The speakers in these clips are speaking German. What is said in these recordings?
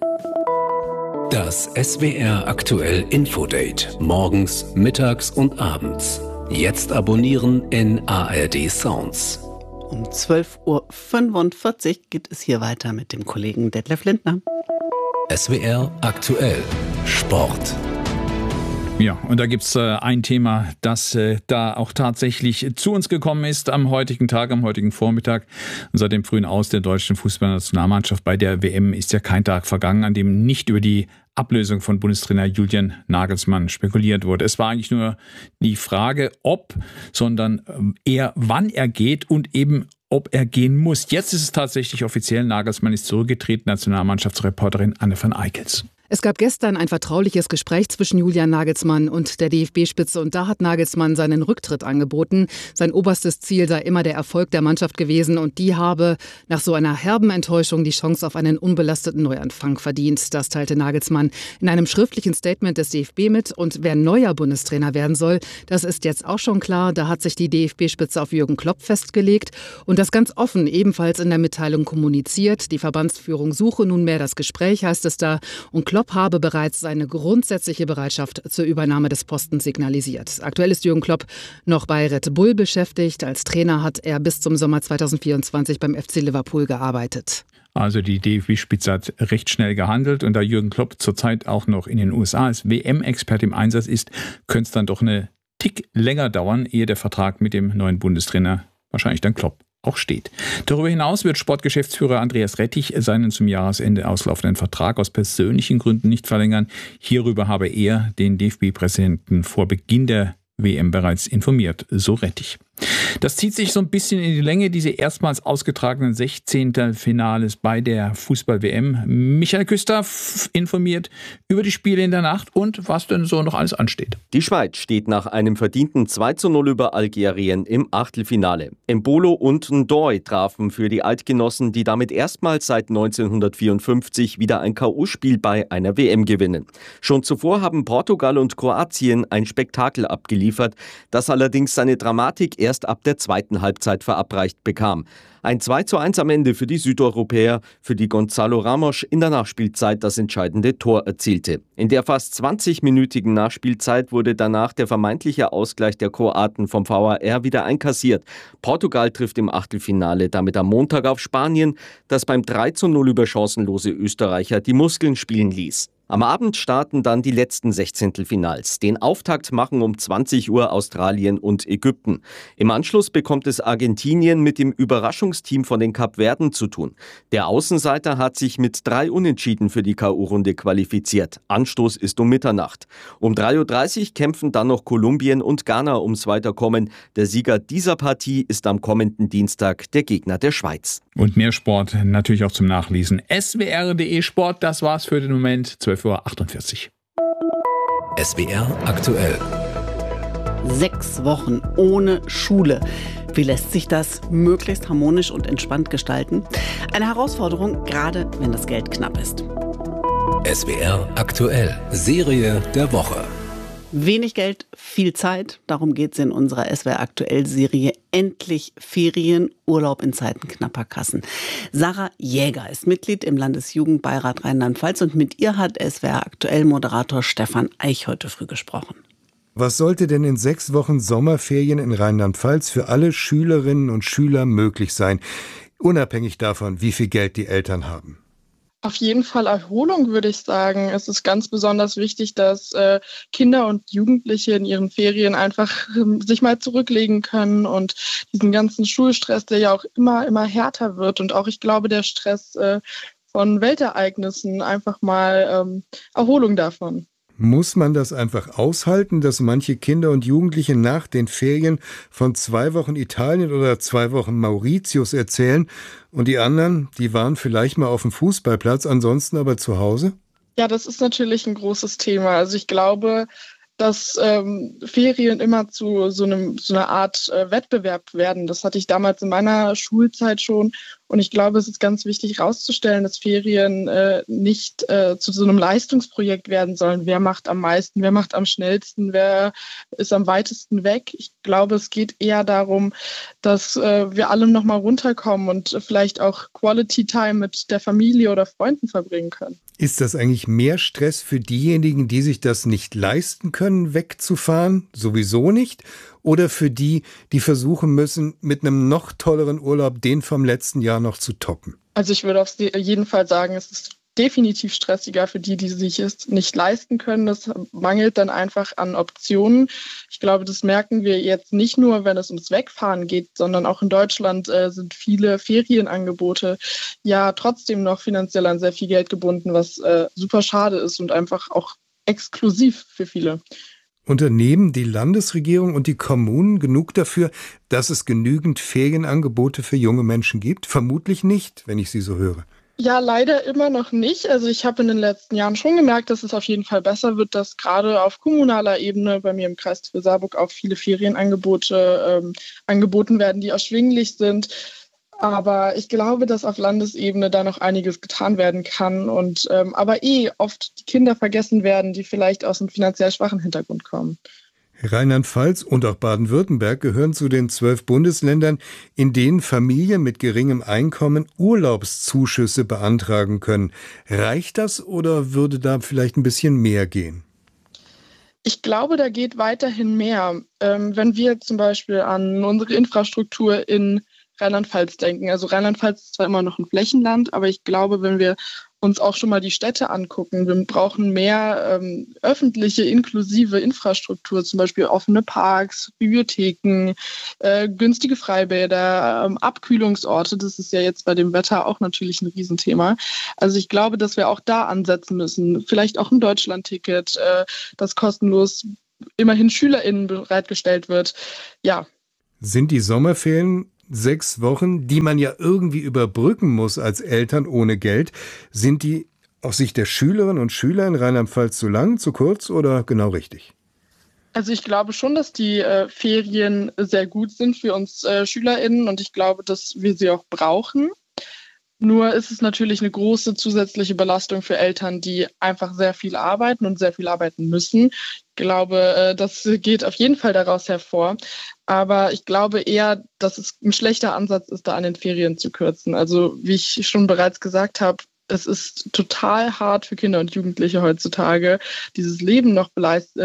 Das SWR aktuell Infodate. Morgens, mittags und abends. Jetzt abonnieren in ARD Sounds. Um 12.45 Uhr geht es hier weiter mit dem Kollegen Detlef Lindner. SWR aktuell Sport. Ja, und da gibt's ein Thema, das da auch tatsächlich zu uns gekommen ist am heutigen Tag, am heutigen Vormittag. Und seit dem frühen Aus der deutschen Fußballnationalmannschaft bei der WM ist ja kein Tag vergangen, an dem nicht über die Ablösung von Bundestrainer Julian Nagelsmann spekuliert wurde. Es war eigentlich nur die Frage, ob, sondern eher wann er geht und eben ob er gehen muss. Jetzt ist es tatsächlich offiziell, Nagelsmann ist zurückgetreten, Nationalmannschaftsreporterin Anne van Eickels. Es gab gestern ein vertrauliches Gespräch zwischen Julian Nagelsmann und der DFB-Spitze und da hat Nagelsmann seinen Rücktritt angeboten. Sein oberstes Ziel sei immer der Erfolg der Mannschaft gewesen und die habe nach so einer herben Enttäuschung die Chance auf einen unbelasteten Neuanfang verdient. Das teilte Nagelsmann in einem schriftlichen Statement des DFB mit und wer neuer Bundestrainer werden soll, das ist jetzt auch schon klar. Da hat sich die DFB-Spitze auf Jürgen Klopp festgelegt und das ganz offen ebenfalls in der Mitteilung kommuniziert. Die Verbandsführung suche nunmehr das Gespräch, heißt es da, und Klopp habe bereits seine grundsätzliche Bereitschaft zur Übernahme des Postens signalisiert. Aktuell ist Jürgen Klopp noch bei Red Bull beschäftigt. Als Trainer hat er bis zum Sommer 2024 beim FC Liverpool gearbeitet. Also die DFB-Spitze hat recht schnell gehandelt und da Jürgen Klopp zurzeit auch noch in den USA als WM-Experte im Einsatz ist, könnte es dann doch eine Tick länger dauern, ehe der Vertrag mit dem neuen Bundestrainer, wahrscheinlich dann Klopp, auch steht. Darüber hinaus wird Sportgeschäftsführer Andreas Rettich seinen zum Jahresende auslaufenden Vertrag aus persönlichen Gründen nicht verlängern. Hierüber habe er den DFB-Präsidenten vor Beginn der WM bereits informiert, so Rettich. Das zieht sich so ein bisschen in die Länge, diese erstmals ausgetragenen 16. Finales bei der Fußball-WM. Michael Küster informiert über die Spiele in der Nacht und was denn so noch alles ansteht. Die Schweiz steht nach einem verdienten 2:0 über Algerien im Achtelfinale. Embolo und Ndoye trafen für die Eidgenossen, die damit erstmals seit 1954 wieder ein K.O.-Spiel bei einer WM gewinnen. Schon zuvor haben Portugal und Kroatien ein Spektakel abgeliefert, das allerdings seine Dramatik erst ab der zweiten Halbzeit verabreicht bekam. Ein 2:1 am Ende für die Südeuropäer, für die Gonzalo Ramos in der Nachspielzeit das entscheidende Tor erzielte. In der fast 20-minütigen Nachspielzeit wurde danach der vermeintliche Ausgleich der Kroaten vom VAR wieder einkassiert. Portugal trifft im Achtelfinale damit am Montag auf Spanien, das beim 3:0 über chancenlose Österreicher die Muskeln spielen ließ. Am Abend starten dann die letzten Sechzehntelfinals. Den Auftakt machen um 20 Uhr Australien und Ägypten. Im Anschluss bekommt es Argentinien mit dem Überraschungsteam von den Kapverden zu tun. Der Außenseiter hat sich mit 3 Unentschieden für die K.O.-Runde qualifiziert. Anstoß ist um Mitternacht. Um 3:30 Uhr kämpfen dann noch Kolumbien und Ghana ums Weiterkommen. Der Sieger dieser Partie ist am kommenden Dienstag der Gegner der Schweiz. Und mehr Sport natürlich auch zum Nachlesen. swr.de Sport, das war's für den Moment. 12:48 Uhr. SWR aktuell. 6 Wochen ohne Schule. Wie lässt sich das möglichst harmonisch und entspannt gestalten? Eine Herausforderung, gerade wenn das Geld knapp ist. SWR aktuell. Serie der Woche. Wenig Geld, viel Zeit. Darum geht es in unserer SWR-Aktuell-Serie Endlich Ferien, Urlaub in Zeiten knapper Kassen. Sarah Jäger ist Mitglied im Landesjugendbeirat Rheinland-Pfalz und mit ihr hat SWR-Aktuell-Moderator Stefan Eich heute früh gesprochen. Was sollte denn in 6 Wochen Sommerferien in Rheinland-Pfalz für alle Schülerinnen und Schüler möglich sein, unabhängig davon, wie viel Geld die Eltern haben? Auf jeden Fall Erholung, würde ich sagen. Es ist ganz besonders wichtig, dass Kinder und Jugendliche in ihren Ferien einfach sich mal zurücklegen können und diesen ganzen Schulstress, der ja auch immer härter wird und auch, ich glaube, der Stress von Weltereignissen, einfach mal Erholung davon. Muss man das einfach aushalten, dass manche Kinder und Jugendliche nach den Ferien von 2 Wochen Italien oder 2 Wochen Mauritius erzählen und die anderen, die waren vielleicht mal auf dem Fußballplatz, ansonsten aber zu Hause? Ja, das ist natürlich ein großes Thema. Also ich glaube, dass Ferien immer zu so einer Art Wettbewerb werden. Das hatte ich damals in meiner Schulzeit schon. Und ich glaube, es ist ganz wichtig herauszustellen, dass Ferien nicht zu so einem Leistungsprojekt werden sollen. Wer macht am meisten, wer macht am schnellsten, wer ist am weitesten weg. Ich glaube, es geht eher darum, dass wir alle nochmal runterkommen und vielleicht auch Quality Time mit der Familie oder Freunden verbringen können. Ist das eigentlich mehr Stress für diejenigen, die sich das nicht leisten können, wegzufahren? Sowieso nicht? Oder für die, die versuchen müssen, mit einem noch tolleren Urlaub den vom letzten Jahr noch zu toppen? Also ich würde auf jeden Fall sagen, es ist definitiv stressiger für die sich es nicht leisten können. Das mangelt dann einfach an Optionen. Ich glaube, das merken wir jetzt nicht nur, wenn es ums Wegfahren geht, sondern auch in Deutschland sind viele Ferienangebote ja trotzdem noch finanziell an sehr viel Geld gebunden, was super schade ist und einfach auch exklusiv für viele. Unternehmen die Landesregierung und die Kommunen genug dafür, dass es genügend Ferienangebote für junge Menschen gibt? Vermutlich nicht, wenn ich Sie so höre. Ja, leider immer noch nicht. Also ich habe in den letzten Jahren schon gemerkt, dass es auf jeden Fall besser wird, dass gerade auf kommunaler Ebene bei mir im Kreis Saarburg auch viele Ferienangebote angeboten werden, die erschwinglich sind. Aber ich glaube, dass auf Landesebene da noch einiges getan werden kann und aber oft die Kinder vergessen werden, die vielleicht aus einem finanziell schwachen Hintergrund kommen. Rheinland-Pfalz und auch Baden-Württemberg gehören zu den 12 Bundesländern, in denen Familien mit geringem Einkommen Urlaubszuschüsse beantragen können. Reicht das oder würde da vielleicht ein bisschen mehr gehen? Ich glaube, da geht weiterhin mehr. Wenn wir zum Beispiel an unsere Infrastruktur in Rheinland-Pfalz denken. Also Rheinland-Pfalz ist zwar immer noch ein Flächenland, aber ich glaube, wenn wir uns auch schon mal die Städte angucken, wir brauchen mehr öffentliche, inklusive Infrastruktur, zum Beispiel offene Parks, Bibliotheken, günstige Freibäder, Abkühlungsorte. Das ist ja jetzt bei dem Wetter auch natürlich ein Riesenthema. Also ich glaube, dass wir auch da ansetzen müssen. Vielleicht auch ein Deutschlandticket, das kostenlos immerhin SchülerInnen bereitgestellt wird. Ja. Sind die Sommerferien 6 Wochen, die man ja irgendwie überbrücken muss als Eltern ohne Geld, sind die aus Sicht der Schülerinnen und Schüler in Rheinland-Pfalz zu lang, zu kurz oder genau richtig? Also ich glaube schon, dass die Ferien sehr gut sind für uns SchülerInnen und ich glaube, dass wir sie auch brauchen. Nur ist es natürlich eine große zusätzliche Belastung für Eltern, die einfach sehr viel arbeiten und sehr viel arbeiten müssen. Ich glaube, das geht auf jeden Fall daraus hervor. Aber ich glaube eher, dass es ein schlechter Ansatz ist, da an den Ferien zu kürzen. Also wie ich schon bereits gesagt habe, es ist total hart für Kinder und Jugendliche heutzutage, dieses Leben noch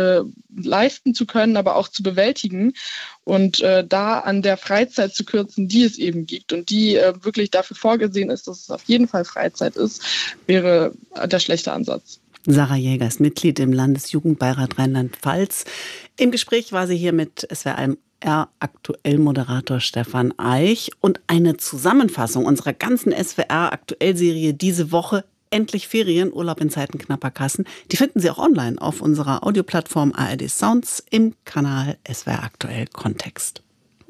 leisten zu können, aber auch zu bewältigen. Und da an der Freizeit zu kürzen, die es eben gibt und die wirklich dafür vorgesehen ist, dass es auf jeden Fall Freizeit ist, wäre der schlechte Ansatz. Sarah Jäger ist Mitglied im Landesjugendbeirat Rheinland-Pfalz. Im Gespräch war sie hier mit SWR-Aktuell-Moderator Stefan Eich. Und eine Zusammenfassung unserer ganzen SWR-Aktuell-Serie diese Woche, Endlich Ferien, Urlaub in Zeiten knapper Kassen, die finden Sie auch online auf unserer Audioplattform ARD Sounds im Kanal SWR Aktuell Kontext.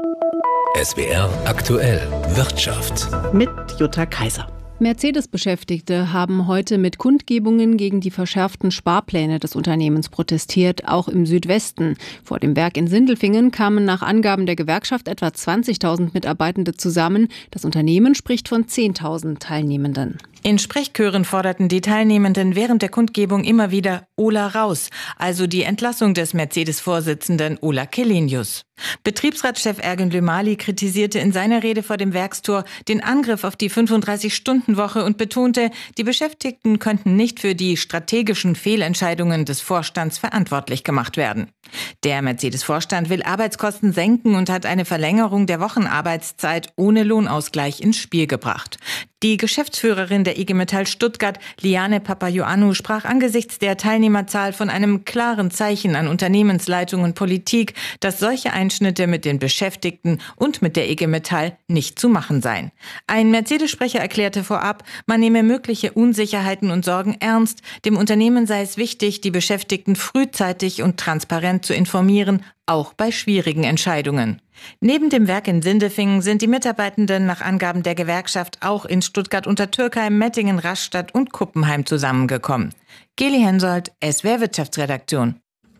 SWR Aktuell Wirtschaft Mit Jutta Kaiser. Mercedes-Beschäftigte haben heute mit Kundgebungen gegen die verschärften Sparpläne des Unternehmens protestiert, auch im Südwesten. Vor dem Werk in Sindelfingen kamen nach Angaben der Gewerkschaft etwa 20.000 Mitarbeitende zusammen. Das Unternehmen spricht von 10.000 Teilnehmenden. In Sprechchören forderten die Teilnehmenden während der Kundgebung immer wieder Ola raus, also die Entlassung des Mercedes-Vorsitzenden Ola Källenius. Betriebsratschef Ergen Lümali kritisierte in seiner Rede vor dem Werkstor den Angriff auf die 35-Stunden-Woche und betonte, die Beschäftigten könnten nicht für die strategischen Fehlentscheidungen des Vorstands verantwortlich gemacht werden. Der Mercedes-Vorstand will Arbeitskosten senken und hat eine Verlängerung der Wochenarbeitszeit ohne Lohnausgleich ins Spiel gebracht. Die Geschäftsführerin der IG Metall Stuttgart, Liane Papaioannou, sprach angesichts der Teilnehmerzahl von einem klaren Zeichen an Unternehmensleitung und Politik, dass solche Einschnitte mit den Beschäftigten und mit der IG Metall nicht zu machen seien. Ein Mercedes-Sprecher erklärte vorab, man nehme mögliche Unsicherheiten und Sorgen ernst. Dem Unternehmen sei es wichtig, die Beschäftigten frühzeitig und transparent zu informieren, auch bei schwierigen Entscheidungen. Neben dem Werk in Sindelfingen sind die Mitarbeitenden nach Angaben der Gewerkschaft auch in Stuttgart-Untertürkheim, Mettingen, Rastatt und Kuppenheim zusammengekommen. Geli Hensoldt, SWR Wirtschaftsredaktion.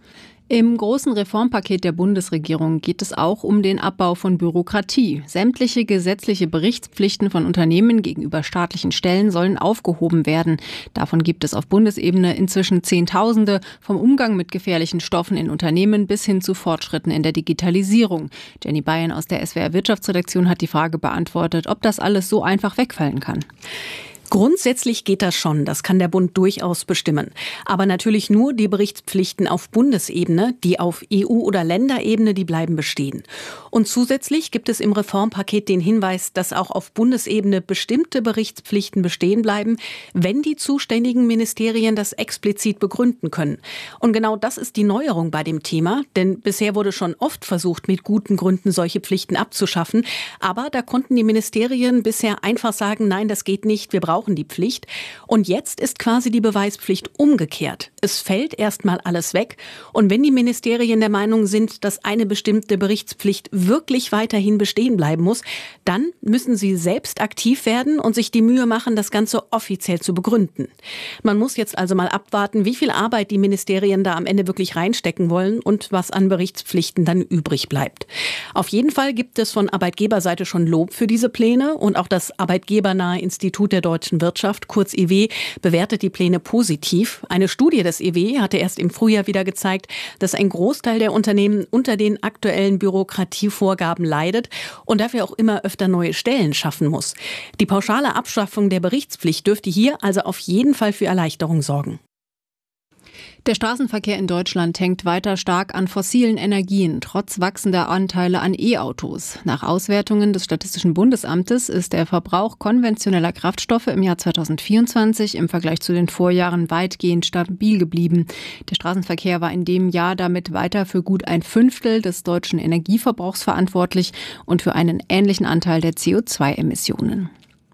Im großen Reformpaket der Bundesregierung geht es auch um den Abbau von Bürokratie. Sämtliche gesetzliche Berichtspflichten von Unternehmen gegenüber staatlichen Stellen sollen aufgehoben werden. Davon gibt es auf Bundesebene inzwischen Zehntausende, vom Umgang mit gefährlichen Stoffen in Unternehmen bis hin zu Fortschritten in der Digitalisierung. Jenny Bayern aus der SWR Wirtschaftsredaktion hat die Frage beantwortet, ob das alles so einfach wegfallen kann. Grundsätzlich geht das schon, das kann der Bund durchaus bestimmen. Aber natürlich nur die Berichtspflichten auf Bundesebene, die auf EU- oder Länderebene, die bleiben bestehen. Und zusätzlich gibt es im Reformpaket den Hinweis, dass auch auf Bundesebene bestimmte Berichtspflichten bestehen bleiben, wenn die zuständigen Ministerien das explizit begründen können. Und genau das ist die Neuerung bei dem Thema, denn bisher wurde schon oft versucht, mit guten Gründen solche Pflichten abzuschaffen. Aber da konnten die Ministerien bisher einfach sagen, nein, das geht nicht, wir brauchen die Pflicht. Und jetzt ist quasi die Beweispflicht umgekehrt. Es fällt erstmal alles weg. Und wenn die Ministerien der Meinung sind, dass eine bestimmte Berichtspflicht wirklich weiterhin bestehen bleiben muss, dann müssen sie selbst aktiv werden und sich die Mühe machen, das Ganze offiziell zu begründen. Man muss jetzt also mal abwarten, wie viel Arbeit die Ministerien da am Ende wirklich reinstecken wollen und was an Berichtspflichten dann übrig bleibt. Auf jeden Fall gibt es von Arbeitgeberseite schon Lob für diese Pläne und auch das Arbeitgebernahe Institut der deutschen Wirtschaft, kurz IW, bewertet die Pläne positiv. Eine Studie des IW hatte erst im Frühjahr wieder gezeigt, dass ein Großteil der Unternehmen unter den aktuellen Bürokratievorgaben leidet und dafür auch immer öfter neue Stellen schaffen muss. Die pauschale Abschaffung der Berichtspflicht dürfte hier also auf jeden Fall für Erleichterung sorgen. Der Straßenverkehr in Deutschland hängt weiter stark an fossilen Energien, trotz wachsender Anteile an E-Autos. Nach Auswertungen des Statistischen Bundesamtes ist der Verbrauch konventioneller Kraftstoffe im Jahr 2024 im Vergleich zu den Vorjahren weitgehend stabil geblieben. Der Straßenverkehr war in dem Jahr damit weiter für gut 1/5 des deutschen Energieverbrauchs verantwortlich und für einen ähnlichen Anteil der CO2-Emissionen.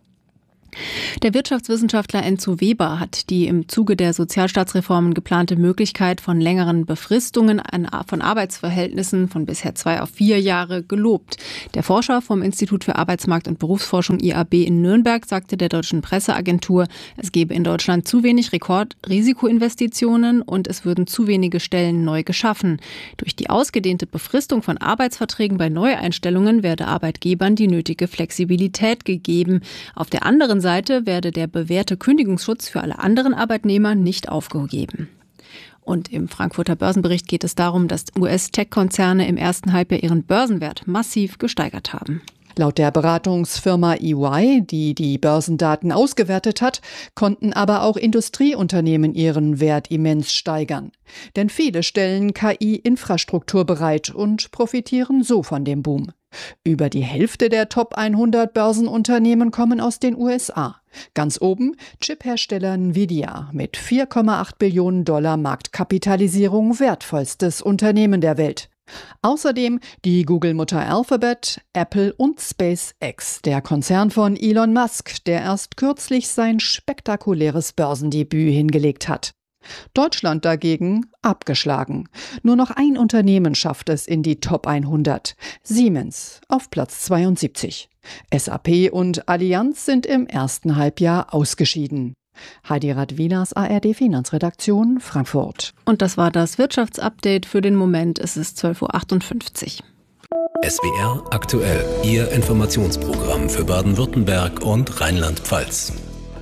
Der Wirtschaftswissenschaftler Enzo Weber hat die im Zuge der Sozialstaatsreformen geplante Möglichkeit von längeren Befristungen von Arbeitsverhältnissen von bisher 2 auf 4 Jahre gelobt. Der Forscher vom Institut für Arbeitsmarkt- und Berufsforschung IAB in Nürnberg sagte der deutschen Presseagentur, es gebe in Deutschland zu wenig Rekordrisikoinvestitionen und es würden zu wenige Stellen neu geschaffen. Durch die ausgedehnte Befristung von Arbeitsverträgen bei Neueinstellungen werde Arbeitgebern die nötige Flexibilität gegeben. Auf der anderen Seite werde der bewährte Kündigungsschutz für alle anderen Arbeitnehmer nicht aufgegeben. Und im Frankfurter Börsenbericht geht es darum, dass US-Tech-Konzerne im ersten Halbjahr ihren Börsenwert massiv gesteigert haben. Laut der Beratungsfirma EY, die die Börsendaten ausgewertet hat, konnten aber auch Industrieunternehmen ihren Wert immens steigern. Denn viele stellen KI-Infrastruktur bereit und profitieren so von dem Boom. Über die Hälfte der Top 100 Börsenunternehmen kommen aus den USA. Ganz oben Chiphersteller Nvidia mit $4,8 Billionen Marktkapitalisierung, wertvollstes Unternehmen der Welt. Außerdem die Google-Mutter Alphabet, Apple und SpaceX, der Konzern von Elon Musk, der erst kürzlich sein spektakuläres Börsendebüt hingelegt hat. Deutschland dagegen abgeschlagen. Nur noch ein Unternehmen schafft es in die Top 100. Siemens auf Platz 72. SAP und Allianz sind im ersten Halbjahr ausgeschieden. Heidi Radwilas, ARD Finanzredaktion, Frankfurt. Und das war das Wirtschaftsupdate für den Moment. Es ist 12:58 Uhr. SWR aktuell, Ihr Informationsprogramm für Baden-Württemberg und Rheinland-Pfalz.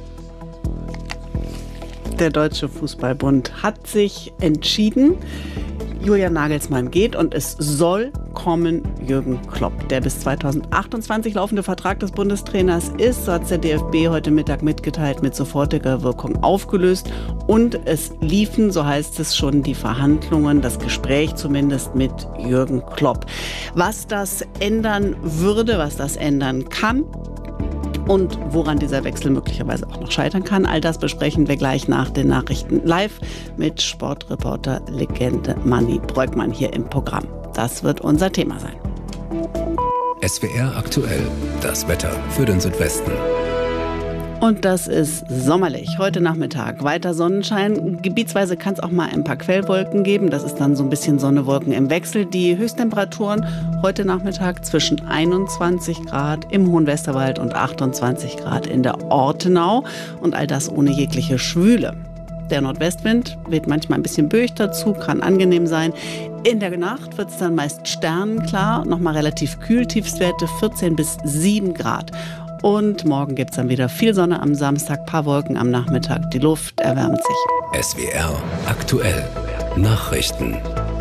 Der Deutsche Fußballbund hat sich entschieden. Julian Nagelsmann geht und es soll kommen Jürgen Klopp, der bis 2028 laufende Vertrag des Bundestrainers ist, so hat der DFB heute Mittag mitgeteilt, mit sofortiger Wirkung aufgelöst. Und es liefen, so heißt es schon, die Verhandlungen, das Gespräch zumindest mit Jürgen Klopp. Was das ändern würde, was das ändern kann und woran dieser Wechsel möglicherweise auch noch scheitern kann, all das besprechen wir gleich nach den Nachrichten live mit Sportreporter-Legende Manni Breukmann hier im Programm. Das wird unser Thema sein. SWR aktuell, das Wetter für den Südwesten. Und das ist sommerlich. Heute Nachmittag weiter Sonnenschein. Gebietsweise kann es auch mal ein paar Quellwolken geben. Das ist dann so ein bisschen Sonne-Wolken im Wechsel. Die Höchsttemperaturen heute Nachmittag zwischen 21 Grad im Hohen Westerwald und 28 Grad in der Ortenau. Und all das ohne jegliche Schwüle. der Nordwestwind, weht manchmal ein bisschen böig dazu, kann angenehm sein. In der Nacht wird es dann meist sternenklar, nochmal relativ kühl, Tiefstwerte 14 bis 7 Grad. Und morgen gibt es dann wieder viel Sonne am Samstag, paar Wolken am Nachmittag. Die Luft erwärmt sich. SWR aktuell. Nachrichten.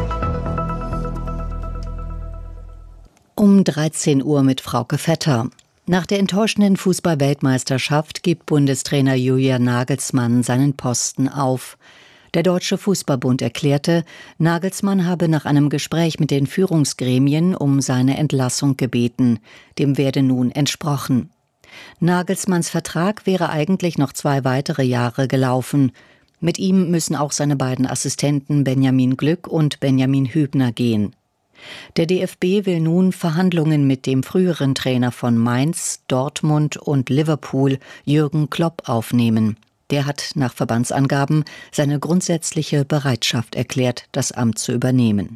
Um 13 Uhr mit Frauke Vetter. Nach der enttäuschenden Fußball-Weltmeisterschaft gibt Bundestrainer Julian Nagelsmann seinen Posten auf. Der Deutsche Fußballbund erklärte, Nagelsmann habe nach einem Gespräch mit den Führungsgremien um seine Entlassung gebeten. Dem werde nun entsprochen. Nagelsmanns Vertrag wäre eigentlich noch 2 weitere Jahre gelaufen. Mit ihm müssen auch seine beiden Assistenten Benjamin Glück und Benjamin Hübner gehen. Der DFB will nun Verhandlungen mit dem früheren Trainer von Mainz, Dortmund und Liverpool, Jürgen Klopp, aufnehmen. Der hat nach Verbandsangaben seine grundsätzliche Bereitschaft erklärt, das Amt zu übernehmen.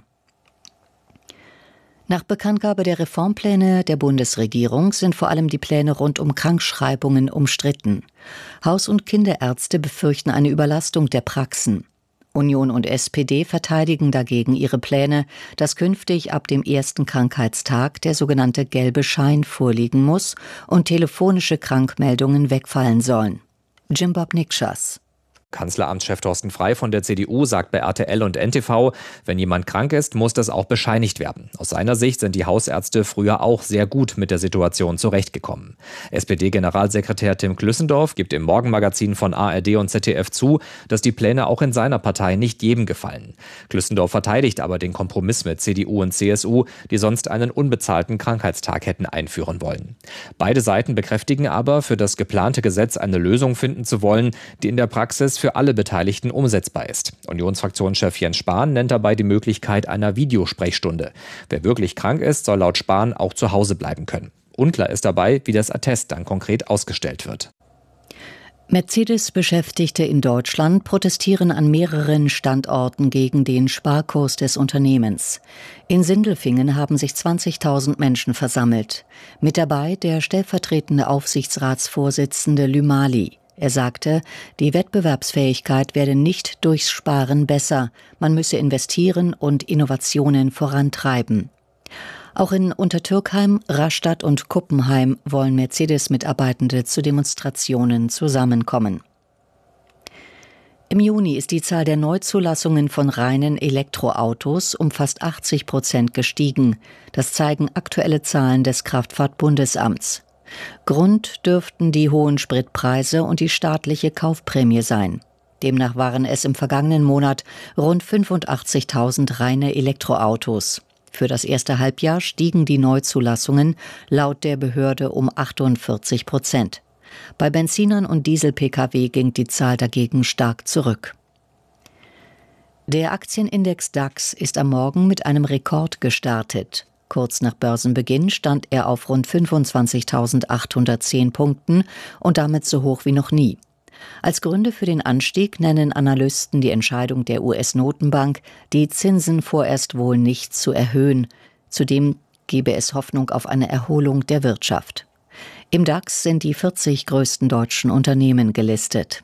Nach Bekanntgabe der Reformpläne der Bundesregierung sind vor allem die Pläne rund um Krankschreibungen umstritten. Haus- und Kinderärzte befürchten eine Überlastung der Praxen. Union und SPD verteidigen dagegen ihre Pläne, dass künftig ab dem ersten Krankheitstag der sogenannte gelbe Schein vorliegen muss und telefonische Krankmeldungen wegfallen sollen. Jim-Bob Nikschas. Kanzleramtschef Thorsten Frey von der CDU sagt bei RTL und NTV, wenn jemand krank ist, muss das auch bescheinigt werden. Aus seiner Sicht sind die Hausärzte früher auch sehr gut mit der Situation zurechtgekommen. SPD-Generalsekretär Tim Klüssendorf gibt im Morgenmagazin von ARD und ZDF zu, dass die Pläne auch in seiner Partei nicht jedem gefallen. Klüssendorf verteidigt aber den Kompromiss mit CDU und CSU, die sonst einen unbezahlten Krankheitstag hätten einführen wollen. Beide Seiten bekräftigen aber, für das geplante Gesetz eine Lösung finden zu wollen, die in der Praxis für alle Beteiligten umsetzbar ist. Unionsfraktionschef Jens Spahn nennt dabei die Möglichkeit einer Videosprechstunde. Wer wirklich krank ist, soll laut Spahn auch zu Hause bleiben können. Unklar ist dabei, wie das Attest dann konkret ausgestellt wird. Mercedes-Beschäftigte in Deutschland protestieren an mehreren Standorten gegen den Sparkurs des Unternehmens. In Sindelfingen haben sich 20.000 Menschen versammelt. Mit dabei der stellvertretende Aufsichtsratsvorsitzende Lümali. Er sagte, die Wettbewerbsfähigkeit werde nicht durchs Sparen besser. Man müsse investieren und Innovationen vorantreiben. Auch in Untertürkheim, Rastatt und Kuppenheim wollen Mercedes-Mitarbeitende zu Demonstrationen zusammenkommen. Im Juni ist die Zahl der Neuzulassungen von reinen Elektroautos um fast 80% gestiegen. Das zeigen aktuelle Zahlen des Kraftfahrtbundesamts. Grund dürften die hohen Spritpreise und die staatliche Kaufprämie sein. Demnach waren es im vergangenen Monat rund 85.000 reine Elektroautos. Für das erste Halbjahr stiegen die Neuzulassungen laut der Behörde um 48%. Bei Benzinern und Diesel-Pkw ging die Zahl dagegen stark zurück. Der Aktienindex DAX ist am Morgen mit einem Rekord gestartet. Kurz nach Börsenbeginn stand er auf rund 25.810 Punkten und damit so hoch wie noch nie. Als Gründe für den Anstieg nennen Analysten die Entscheidung der US-Notenbank, die Zinsen vorerst wohl nicht zu erhöhen. Zudem gebe es Hoffnung auf eine Erholung der Wirtschaft. Im DAX sind die 40 größten deutschen Unternehmen gelistet.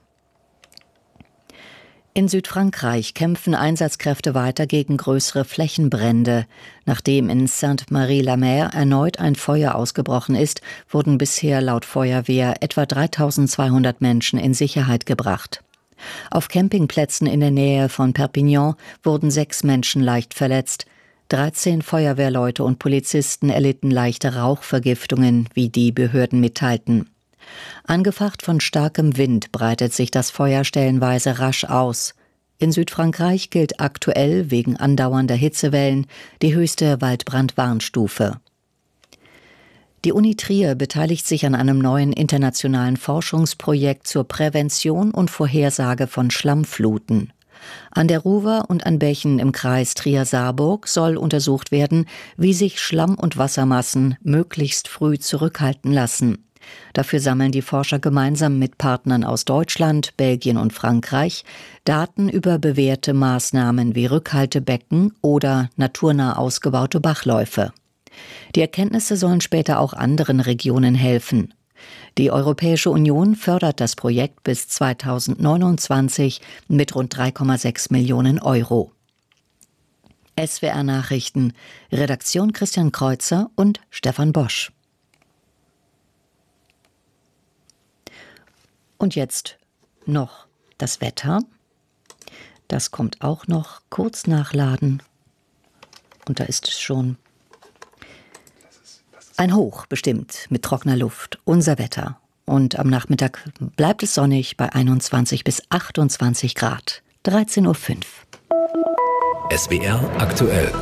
In Südfrankreich kämpfen Einsatzkräfte weiter gegen größere Flächenbrände. Nachdem in Sainte-Marie-la-Mer erneut ein Feuer ausgebrochen ist, wurden bisher laut Feuerwehr etwa 3.200 Menschen in Sicherheit gebracht. Auf Campingplätzen in der Nähe von Perpignan wurden 6 Menschen leicht verletzt. 13 Feuerwehrleute und Polizisten erlitten leichte Rauchvergiftungen, wie die Behörden mitteilten. Angefacht von starkem Wind breitet sich das Feuer stellenweise rasch aus. In Südfrankreich gilt aktuell wegen andauernder Hitzewellen die höchste Waldbrandwarnstufe. Die Uni Trier beteiligt sich an einem neuen internationalen Forschungsprojekt zur Prävention und Vorhersage von Schlammfluten. An der Ruwer und an Bächen im Kreis Trier-Saarburg soll untersucht werden, wie sich Schlamm- und Wassermassen möglichst früh zurückhalten lassen. Dafür sammeln die Forscher gemeinsam mit Partnern aus Deutschland, Belgien und Frankreich Daten über bewährte Maßnahmen wie Rückhaltebecken oder naturnah ausgebaute Bachläufe. Die Erkenntnisse sollen später auch anderen Regionen helfen. Die Europäische Union fördert das Projekt bis 2029 mit rund 3,6 Millionen Euro. SWR Nachrichten, Redaktion Christian Kreuzer und Stefan Bosch. Und jetzt noch das Wetter. Das kommt auch noch kurz nachladen. Und da ist es schon. Ein Hoch bestimmt mit trockener Luft, unser Wetter. Und am Nachmittag bleibt es sonnig bei 21 bis 28 Grad. 13.05 Uhr. SWR aktuell.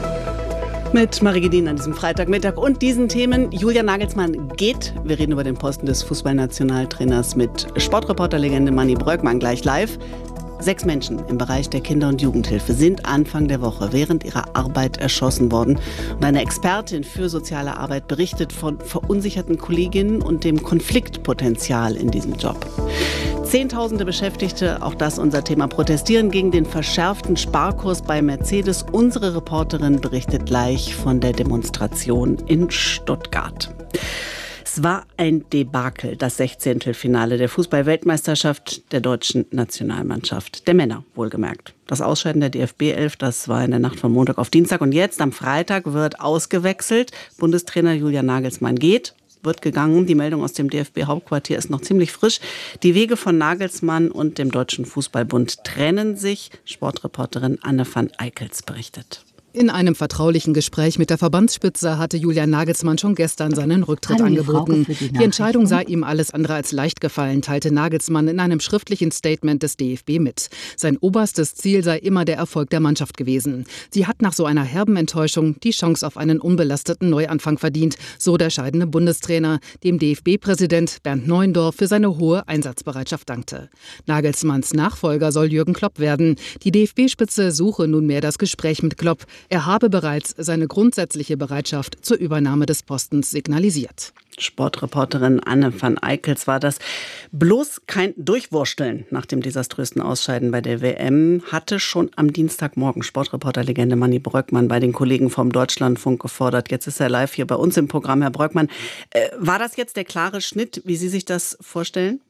Mit Marie Gedin an diesem Freitagmittag und diesen Themen. Julian Nagelsmann geht. Wir reden über den Posten des Fußballnationaltrainers mit Sportreporterlegende Manni Breukmann gleich live. 6 Menschen im Bereich der Kinder- und Jugendhilfe sind Anfang der Woche während ihrer Arbeit erschossen worden. Und eine Expertin für soziale Arbeit berichtet von verunsicherten Kolleginnen und dem Konfliktpotenzial in diesem Job. Zehntausende Beschäftigte, auch das unser Thema, protestieren gegen den verschärften Sparkurs bei Mercedes. Unsere Reporterin berichtet gleich von der Demonstration in Stuttgart. Es war ein Debakel, das 16. Finale der Fußball-Weltmeisterschaft der deutschen Nationalmannschaft. Der Männer, wohlgemerkt. Das Ausscheiden der DFB 11, das war in der Nacht von Montag auf Dienstag. Und jetzt, am Freitag, wird ausgewechselt. Bundestrainer Julian Nagelsmann geht. Wird gegangen. Die Meldung aus dem DFB-Hauptquartier ist noch ziemlich frisch. Die Wege von Nagelsmann und dem Deutschen Fußballbund trennen sich. Sportreporterin Anne van Eickels berichtet. In einem vertraulichen Gespräch mit der Verbandsspitze hatte Julian Nagelsmann schon gestern seinen Rücktritt angeboten. Die Entscheidung sei ihm alles andere als leicht gefallen, teilte Nagelsmann in einem schriftlichen Statement des DFB mit. Sein oberstes Ziel sei immer der Erfolg der Mannschaft gewesen. Sie hat nach so einer herben Enttäuschung die Chance auf einen unbelasteten Neuanfang verdient, so der scheidende Bundestrainer, dem DFB-Präsident Bernd Neuendorf für seine hohe Einsatzbereitschaft dankte. Nagelsmanns Nachfolger soll Jürgen Klopp werden. Die DFB-Spitze suche nunmehr das Gespräch mit Klopp. Er habe bereits seine grundsätzliche Bereitschaft zur Übernahme des Postens signalisiert. Sportreporterin Anne van Eickels war das. Bloß kein Durchwursteln nach dem desaströsen Ausscheiden bei der WM hatte schon am Dienstagmorgen Sportreporterlegende Manni Breukmann bei den Kollegen vom Deutschlandfunk gefordert. Jetzt ist er live hier bei uns im Programm. Herr Breukmann, war das jetzt der klare Schnitt, wie Sie sich das vorstellen?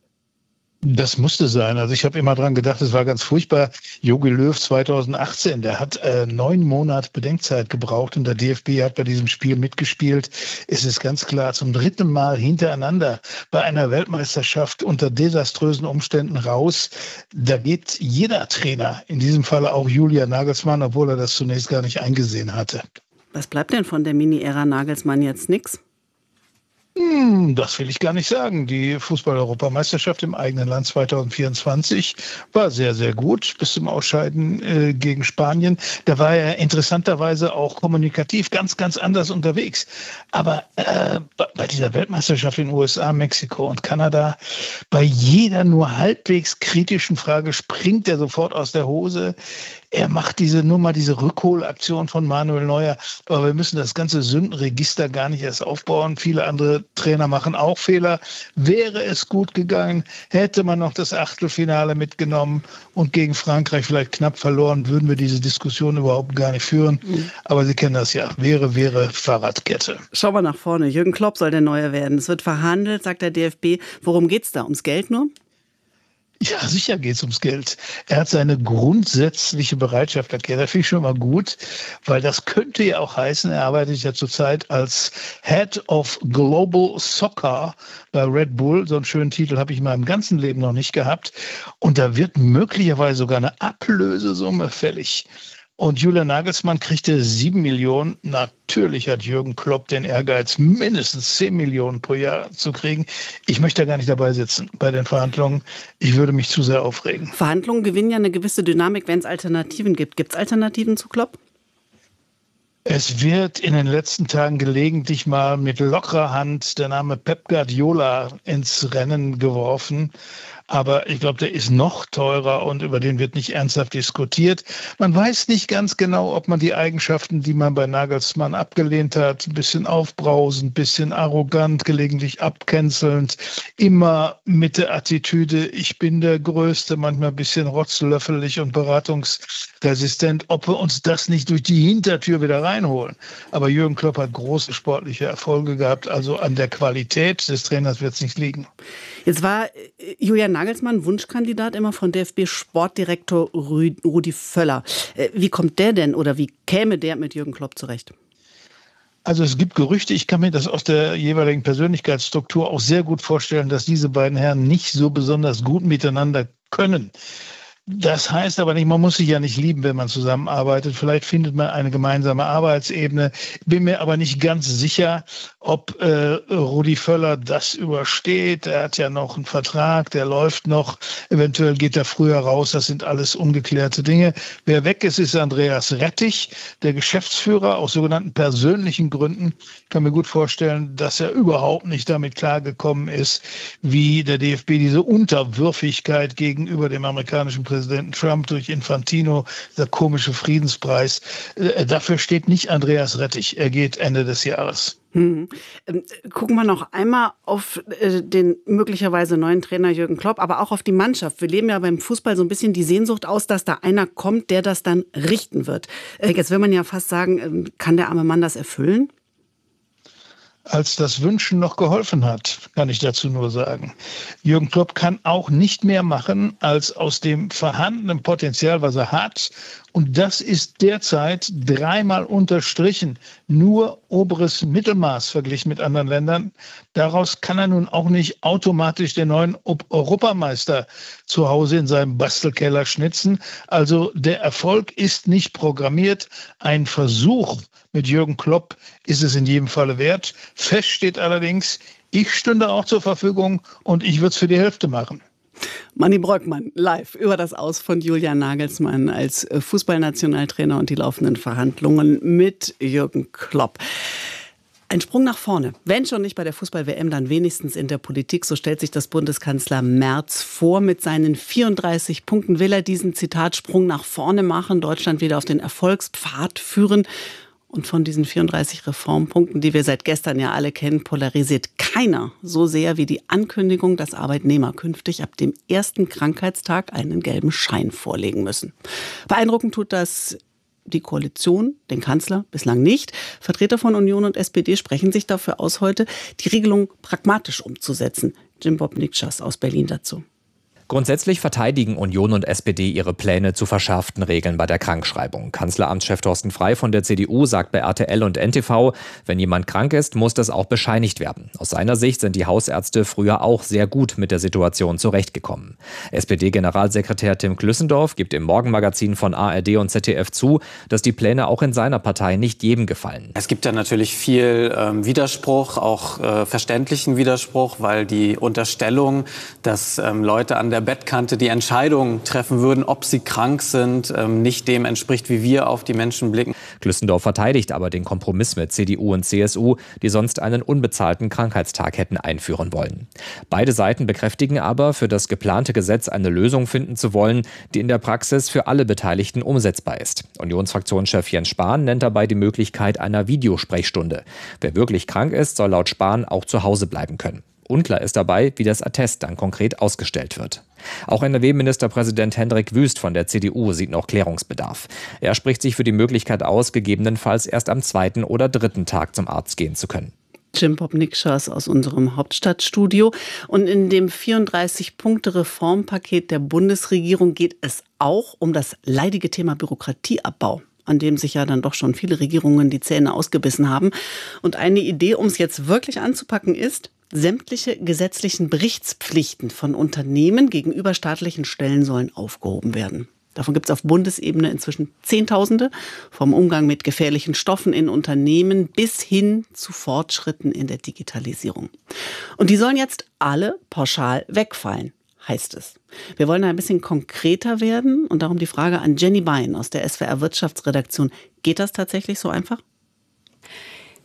Das musste sein. Also ich habe immer dran gedacht, es war ganz furchtbar. Jogi Löw 2018, der hat 9 Monate Bedenkzeit gebraucht und der DFB hat bei diesem Spiel mitgespielt. Es ist ganz klar, zum 3. Mal hintereinander bei einer Weltmeisterschaft unter desaströsen Umständen raus. Da geht jeder Trainer, in diesem Falle auch Julian Nagelsmann, obwohl er das zunächst gar nicht eingesehen hatte. Was bleibt denn von der Mini-Ära Nagelsmann jetzt? Nix? Das will ich gar nicht sagen. Die Fußball-Europameisterschaft im eigenen Land 2024 war sehr, sehr gut bis zum Ausscheiden gegen Spanien. Da war er interessanterweise auch kommunikativ ganz, ganz anders unterwegs. Aber bei dieser Weltmeisterschaft in den USA, Mexiko und Kanada, bei jeder nur halbwegs kritischen Frage springt er sofort aus der Hose. Er macht diese Rückholaktion von Manuel Neuer. Aber wir müssen das ganze Sündenregister gar nicht erst aufbauen. Viele andere Trainer machen auch Fehler. Wäre es gut gegangen, hätte man noch das Achtelfinale mitgenommen und gegen Frankreich vielleicht knapp verloren, würden wir diese Diskussion überhaupt gar nicht führen. Aber Sie kennen das ja. Wäre Fahrradkette. Schauen wir nach vorne. Jürgen Klopp soll der Neue werden. Es wird verhandelt, sagt der DFB. Worum geht's da? Ums Geld nur? Ja, sicher geht es ums Geld. Er hat seine grundsätzliche Bereitschaft erklärt. Das finde ich schon mal gut, weil das könnte ja auch heißen, er arbeitet ja zurzeit als Head of Global Soccer bei Red Bull. So einen schönen Titel habe ich in meinem ganzen Leben noch nicht gehabt. Und da wird möglicherweise sogar eine Ablösesumme fällig. Und Julian Nagelsmann kriegte 7 Millionen. Natürlich hat Jürgen Klopp den Ehrgeiz, mindestens 10 Millionen pro Jahr zu kriegen. Ich möchte da gar nicht dabei sitzen bei den Verhandlungen. Ich würde mich zu sehr aufregen. Verhandlungen gewinnen ja eine gewisse Dynamik, wenn es Alternativen gibt. Gibt es Alternativen zu Klopp? Es wird in den letzten Tagen gelegentlich mal mit lockerer Hand der Name Pep Guardiola ins Rennen geworfen. Aber ich glaube, der ist noch teurer und über den wird nicht ernsthaft diskutiert. Man weiß nicht ganz genau, ob man die Eigenschaften, die man bei Nagelsmann abgelehnt hat, ein bisschen aufbrausend, ein bisschen arrogant, gelegentlich abcancelnd, immer mit der Attitüde, ich bin der Größte, manchmal ein bisschen rotzlöffelig und beratungsresistent, ob wir uns das nicht durch die Hintertür wieder reinholen. Aber Jürgen Klopp hat große sportliche Erfolge gehabt, also an der Qualität des Trainers wird es nicht liegen. Jetzt war Julian Nagelsmann Wunschkandidat immer von DFB-Sportdirektor Rudi Völler. Wie kommt der denn oder wie käme der mit Jürgen Klopp zurecht? Also es gibt Gerüchte, ich kann mir das aus der jeweiligen Persönlichkeitsstruktur auch sehr gut vorstellen, dass diese beiden Herren nicht so besonders gut miteinander können. Das heißt aber nicht, man muss sich ja nicht lieben, wenn man zusammenarbeitet. Vielleicht findet man eine gemeinsame Arbeitsebene. Bin mir aber nicht ganz sicher, ob Rudi Völler das übersteht. Er hat ja noch einen Vertrag, der läuft noch. Eventuell geht er früher raus. Das sind alles ungeklärte Dinge. Wer weg ist, ist Andreas Rettich, der Geschäftsführer, aus sogenannten persönlichen Gründen. Ich kann mir gut vorstellen, dass er überhaupt nicht damit klargekommen ist, wie der DFB diese Unterwürfigkeit gegenüber dem amerikanischen Präsidenten Trump durch Infantino, dieser komische Friedenspreis. Dafür steht nicht Andreas Rettich. Er geht Ende des Jahres. Gucken wir noch einmal auf den möglicherweise neuen Trainer Jürgen Klopp, aber auch auf die Mannschaft. Wir leben ja beim Fußball so ein bisschen die Sehnsucht aus, dass da einer kommt, der das dann richten wird. Jetzt will man ja fast sagen, kann der arme Mann das erfüllen? Als das Wünschen noch geholfen hat, kann ich dazu nur sagen. Jürgen Klopp kann auch nicht mehr machen, als aus dem vorhandenen Potenzial, was er hat. Und das ist derzeit 3-mal unterstrichen. Nur oberes Mittelmaß verglichen mit anderen Ländern. Daraus kann er nun auch nicht automatisch den neuen Europameister zu Hause in seinem Bastelkeller schnitzen. Also der Erfolg ist nicht programmiert. Ein Versuch mit Jürgen Klopp ist es in jedem Falle wert. Fest steht allerdings, ich stünde auch zur Verfügung und ich würde es für die Hälfte machen. Manni Bröckmann live über das Aus von Julian Nagelsmann als Fußballnationaltrainer und die laufenden Verhandlungen mit Jürgen Klopp. Ein Sprung nach vorne. Wenn schon nicht bei der Fußball-WM, dann wenigstens in der Politik. So stellt sich das Bundeskanzler Merz vor. Mit seinen 34 Punkten will er diesen, Zitat, Sprung nach vorne machen, Deutschland wieder auf den Erfolgspfad führen. Und von diesen 34 Reformpunkten, die wir seit gestern ja alle kennen, polarisiert keiner so sehr wie die Ankündigung, dass Arbeitnehmer künftig ab dem ersten Krankheitstag einen gelben Schein vorlegen müssen. Beeindruckend tut das die Koalition, den Kanzler, bislang nicht. Vertreter von Union und SPD sprechen sich dafür aus, heute die Regelung pragmatisch umzusetzen. Jim Bob Nikschas aus Berlin dazu. Grundsätzlich verteidigen Union und SPD ihre Pläne zu verschärften Regeln bei der Krankschreibung. Kanzleramtschef Thorsten Frey von der CDU sagt bei RTL und NTV, wenn jemand krank ist, muss das auch bescheinigt werden. Aus seiner Sicht sind die Hausärzte früher auch sehr gut mit der Situation zurechtgekommen. SPD-Generalsekretär Tim Klüssendorf gibt im Morgenmagazin von ARD und ZDF zu, dass die Pläne auch in seiner Partei nicht jedem gefallen. Es gibt ja natürlich viel Widerspruch, auch verständlichen Widerspruch, weil die Unterstellung, dass Leute an der Bettkante die Entscheidung treffen würden, ob sie krank sind, nicht dem entspricht, wie wir auf die Menschen blicken. Klüssendorf verteidigt aber den Kompromiss mit CDU und CSU, die sonst einen unbezahlten Krankheitstag hätten einführen wollen. Beide Seiten bekräftigen aber, für das geplante Gesetz eine Lösung finden zu wollen, die in der Praxis für alle Beteiligten umsetzbar ist. Unionsfraktionschef Jens Spahn nennt dabei die Möglichkeit einer Videosprechstunde. Wer wirklich krank ist, soll laut Spahn auch zu Hause bleiben können. Unklar ist dabei, wie das Attest dann konkret ausgestellt wird. Auch NRW-Ministerpräsident Hendrik Wüst von der CDU sieht noch Klärungsbedarf. Er spricht sich für die Möglichkeit aus, gegebenenfalls erst am 2. oder 3. Tag zum Arzt gehen zu können. Jim Bob Nikschas aus unserem Hauptstadtstudio. Und in dem 34-Punkte-Reformpaket der Bundesregierung geht es auch um das leidige Thema Bürokratieabbau, an dem sich ja dann doch schon viele Regierungen die Zähne ausgebissen haben. Und eine Idee, um es jetzt wirklich anzupacken, ist, sämtliche gesetzlichen Berichtspflichten von Unternehmen gegenüber staatlichen Stellen sollen aufgehoben werden. Davon gibt es auf Bundesebene inzwischen Zehntausende, vom Umgang mit gefährlichen Stoffen in Unternehmen bis hin zu Fortschritten in der Digitalisierung. Und die sollen jetzt alle pauschal wegfallen, heißt es. Wir wollen ein bisschen konkreter werden und darum die Frage an Jenny Bein aus der SWR Wirtschaftsredaktion. Geht das tatsächlich so einfach?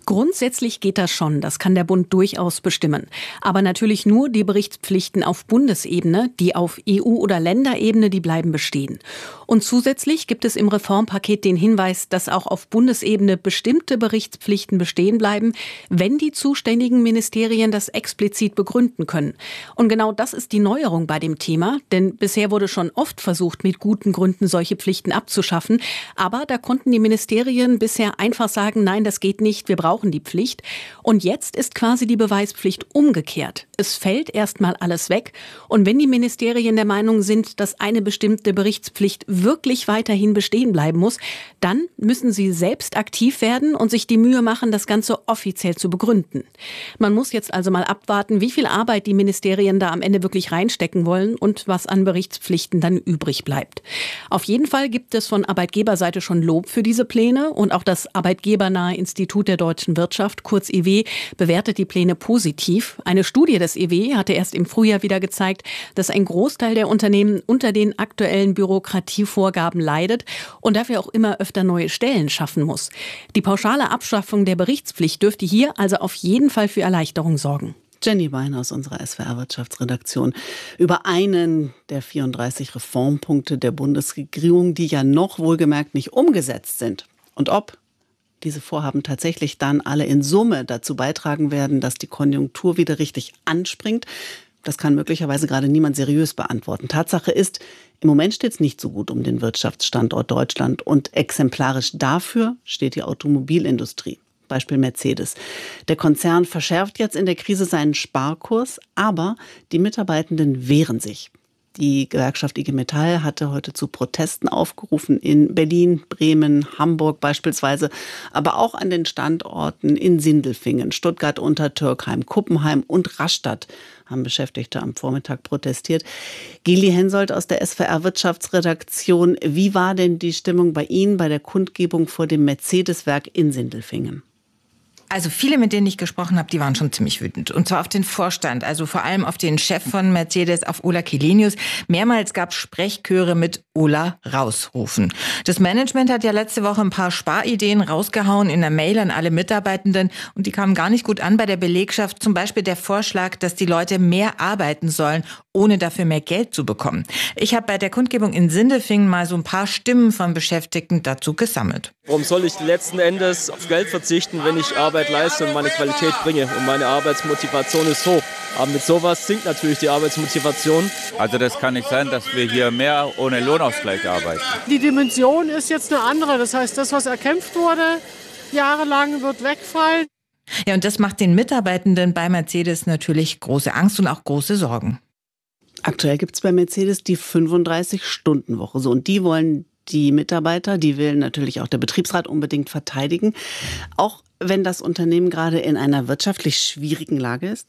Grundsätzlich geht das schon, das kann der Bund durchaus bestimmen. Aber natürlich nur die Berichtspflichten auf Bundesebene, die auf EU- oder Länderebene, die bleiben bestehen. Und zusätzlich gibt es im Reformpaket den Hinweis, dass auch auf Bundesebene bestimmte Berichtspflichten bestehen bleiben, wenn die zuständigen Ministerien das explizit begründen können. Und genau das ist die Neuerung bei dem Thema, denn bisher wurde schon oft versucht, mit guten Gründen solche Pflichten abzuschaffen. Aber da konnten die Ministerien bisher einfach sagen, nein, das geht nicht, wir brauchen die Pflicht. Und jetzt ist quasi die Beweispflicht umgekehrt. Es fällt erstmal alles weg. Und wenn die Ministerien der Meinung sind, dass eine bestimmte Berichtspflicht wirklich weiterhin bestehen bleiben muss, dann müssen sie selbst aktiv werden und sich die Mühe machen, das Ganze offiziell zu begründen. Man muss jetzt also mal abwarten, wie viel Arbeit die Ministerien da am Ende wirklich reinstecken wollen und was an Berichtspflichten dann übrig bleibt. Auf jeden Fall gibt es von Arbeitgeberseite schon Lob für diese Pläne und auch das Arbeitgebernahe Institut der deutschen Wirtschaft, kurz IW, bewertet die Pläne positiv. Eine Studie des IW hatte erst im Frühjahr wieder gezeigt, dass ein Großteil der Unternehmen unter den aktuellen Bürokratievorgaben leidet und dafür auch immer öfter neue Stellen schaffen muss. Die pauschale Abschaffung der Berichtspflicht dürfte hier also auf jeden Fall für Erleichterung sorgen. Jenny Wein aus unserer SWR-Wirtschaftsredaktion über einen der 34 Reformpunkte der Bundesregierung, die ja noch wohlgemerkt nicht umgesetzt sind. Und ob diese Vorhaben tatsächlich dann alle in Summe dazu beitragen werden, dass die Konjunktur wieder richtig anspringt, das kann möglicherweise gerade niemand seriös beantworten. Tatsache ist, im Moment steht es nicht so gut um den Wirtschaftsstandort Deutschland und exemplarisch dafür steht die Automobilindustrie. Beispiel Mercedes. Der Konzern verschärft jetzt in der Krise seinen Sparkurs, aber die Mitarbeitenden wehren sich. Die Gewerkschaft IG Metall hatte heute zu Protesten aufgerufen in Berlin, Bremen, Hamburg beispielsweise, aber auch an den Standorten in Sindelfingen, Stuttgart-Untertürkheim, Kuppenheim und Rastatt haben Beschäftigte am Vormittag protestiert. Gili Hensoldt aus der SWR-Wirtschaftsredaktion, wie war denn die Stimmung bei Ihnen bei der Kundgebung vor dem Mercedes-Werk in Sindelfingen? Also viele, mit denen ich gesprochen habe, die waren schon ziemlich wütend. Und zwar auf den Vorstand, also vor allem auf den Chef von Mercedes, auf Ola Källenius. Mehrmals gab es Sprechchöre mit Ola rausrufen. Das Management hat ja letzte Woche ein paar Sparideen rausgehauen in einer Mail an alle Mitarbeitenden. Und die kamen gar nicht gut an bei der Belegschaft. Zum Beispiel der Vorschlag, dass die Leute mehr arbeiten sollen, ohne dafür mehr Geld zu bekommen. Ich habe bei der Kundgebung in Sindelfingen mal so ein paar Stimmen von Beschäftigten dazu gesammelt. Warum soll ich letzten Endes auf Geld verzichten, wenn ich Arbeit leiste und meine Qualität bringe? Und meine Arbeitsmotivation ist hoch. Aber mit sowas sinkt natürlich die Arbeitsmotivation. Also das kann nicht sein, dass wir hier mehr ohne Lohnausgleich arbeiten. Die Dimension ist jetzt eine andere. Das heißt, das, was erkämpft wurde, jahrelang wird wegfallen. Ja, und das macht den Mitarbeitenden bei Mercedes natürlich große Angst und auch große Sorgen. Aktuell gibt es bei Mercedes die 35-Stunden-Woche. So, und die wollen die Mitarbeiter, die will natürlich auch der Betriebsrat unbedingt verteidigen. Auch wenn das Unternehmen gerade in einer wirtschaftlich schwierigen Lage ist?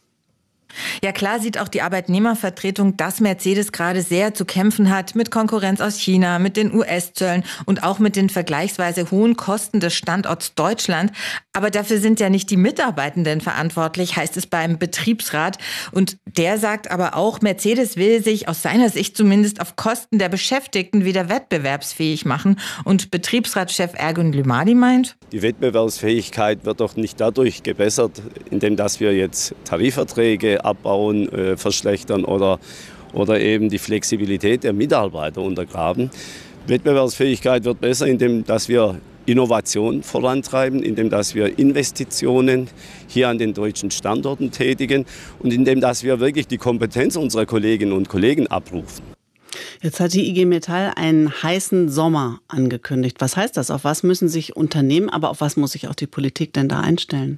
Ja, klar sieht auch die Arbeitnehmervertretung, dass Mercedes gerade sehr zu kämpfen hat mit Konkurrenz aus China, mit den US-Zöllen und auch mit den vergleichsweise hohen Kosten des Standorts Deutschland. Aber dafür sind ja nicht die Mitarbeitenden verantwortlich, heißt es beim Betriebsrat. Und der sagt aber auch, Mercedes will sich aus seiner Sicht zumindest auf Kosten der Beschäftigten wieder wettbewerbsfähig machen. Und Betriebsratschef Ergun Lümali meint, die Wettbewerbsfähigkeit wird doch nicht dadurch gebessert, indem dass wir jetzt Tarifverträge abbauen, verschlechtern oder eben die Flexibilität der Mitarbeiter untergraben. Wettbewerbsfähigkeit wird besser, indem dass wir Innovation vorantreiben, indem dass wir Investitionen hier an den deutschen Standorten tätigen und indem dass wir wirklich die Kompetenz unserer Kolleginnen und Kollegen abrufen. Jetzt hat die IG Metall einen heißen Sommer angekündigt. Was heißt das? Auf was müssen sich Unternehmen, aber auf was muss sich auch die Politik denn da einstellen?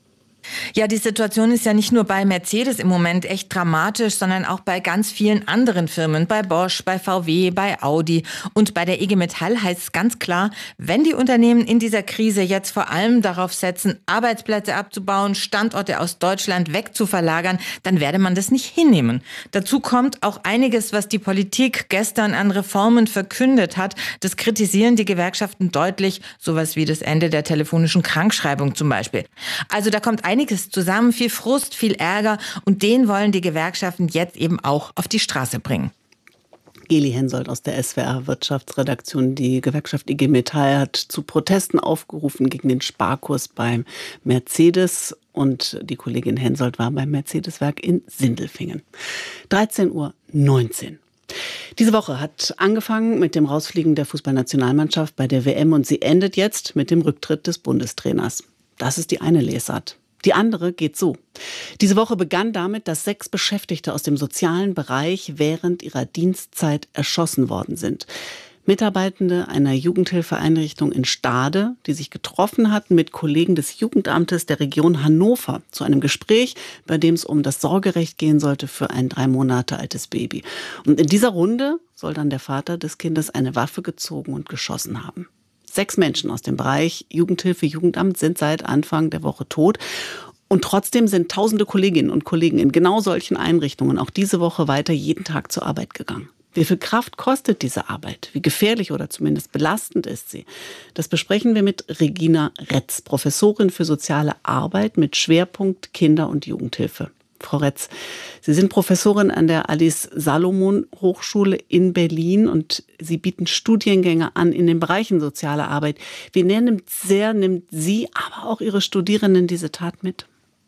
Ja, die Situation ist ja nicht nur bei Mercedes im Moment echt dramatisch, sondern auch bei ganz vielen anderen Firmen, bei Bosch, bei VW, bei Audi und bei der IG Metall heißt es ganz klar, wenn die Unternehmen in dieser Krise jetzt vor allem darauf setzen, Arbeitsplätze abzubauen, Standorte aus Deutschland wegzuverlagern, dann werde man das nicht hinnehmen. Dazu kommt auch einiges, was die Politik gestern an Reformen verkündet hat. Das kritisieren die Gewerkschaften deutlich, sowas wie das Ende der telefonischen Krankschreibung zum Beispiel. Also da kommt einiges zusammen, viel Frust, viel Ärger und den wollen die Gewerkschaften jetzt eben auch auf die Straße bringen. Geli Hensoldt aus der SWR-Wirtschaftsredaktion. Die Gewerkschaft IG Metall hat zu Protesten aufgerufen gegen den Sparkurs beim Mercedes. Und die Kollegin Hensoldt war beim Mercedes-Werk in Sindelfingen. 13:19 Uhr. Diese Woche hat angefangen mit dem Rausfliegen der Fußballnationalmannschaft bei der WM und sie endet jetzt mit dem Rücktritt des Bundestrainers. Das ist die eine Lesart. Die andere geht so. Diese Woche begann damit, dass 6 Beschäftigte aus dem sozialen Bereich während ihrer Dienstzeit erschossen worden sind. Mitarbeitende einer Jugendhilfeeinrichtung in Stade, die sich getroffen hatten mit Kollegen des Jugendamtes der Region Hannover zu einem Gespräch, bei dem es um das Sorgerecht gehen sollte für ein 3 Monate altes Baby. Und in dieser Runde soll dann der Vater des Kindes eine Waffe gezogen und geschossen haben. 6 Menschen aus dem Bereich Jugendhilfe, Jugendamt sind seit Anfang der Woche tot. Und trotzdem sind tausende Kolleginnen und Kollegen in genau solchen Einrichtungen auch diese Woche weiter jeden Tag zur Arbeit gegangen. Wie viel Kraft kostet diese Arbeit? Wie gefährlich oder zumindest belastend ist sie? Das besprechen wir mit Regina Retz, Professorin für soziale Arbeit mit Schwerpunkt Kinder- und Jugendhilfe. Frau Retz, Sie sind Professorin an der Alice-Salomon-Hochschule in Berlin und Sie bieten Studiengänge an in den Bereichen soziale Arbeit. Wie näher nimmt Sie, aber auch Ihre Studierenden diese Tat mit?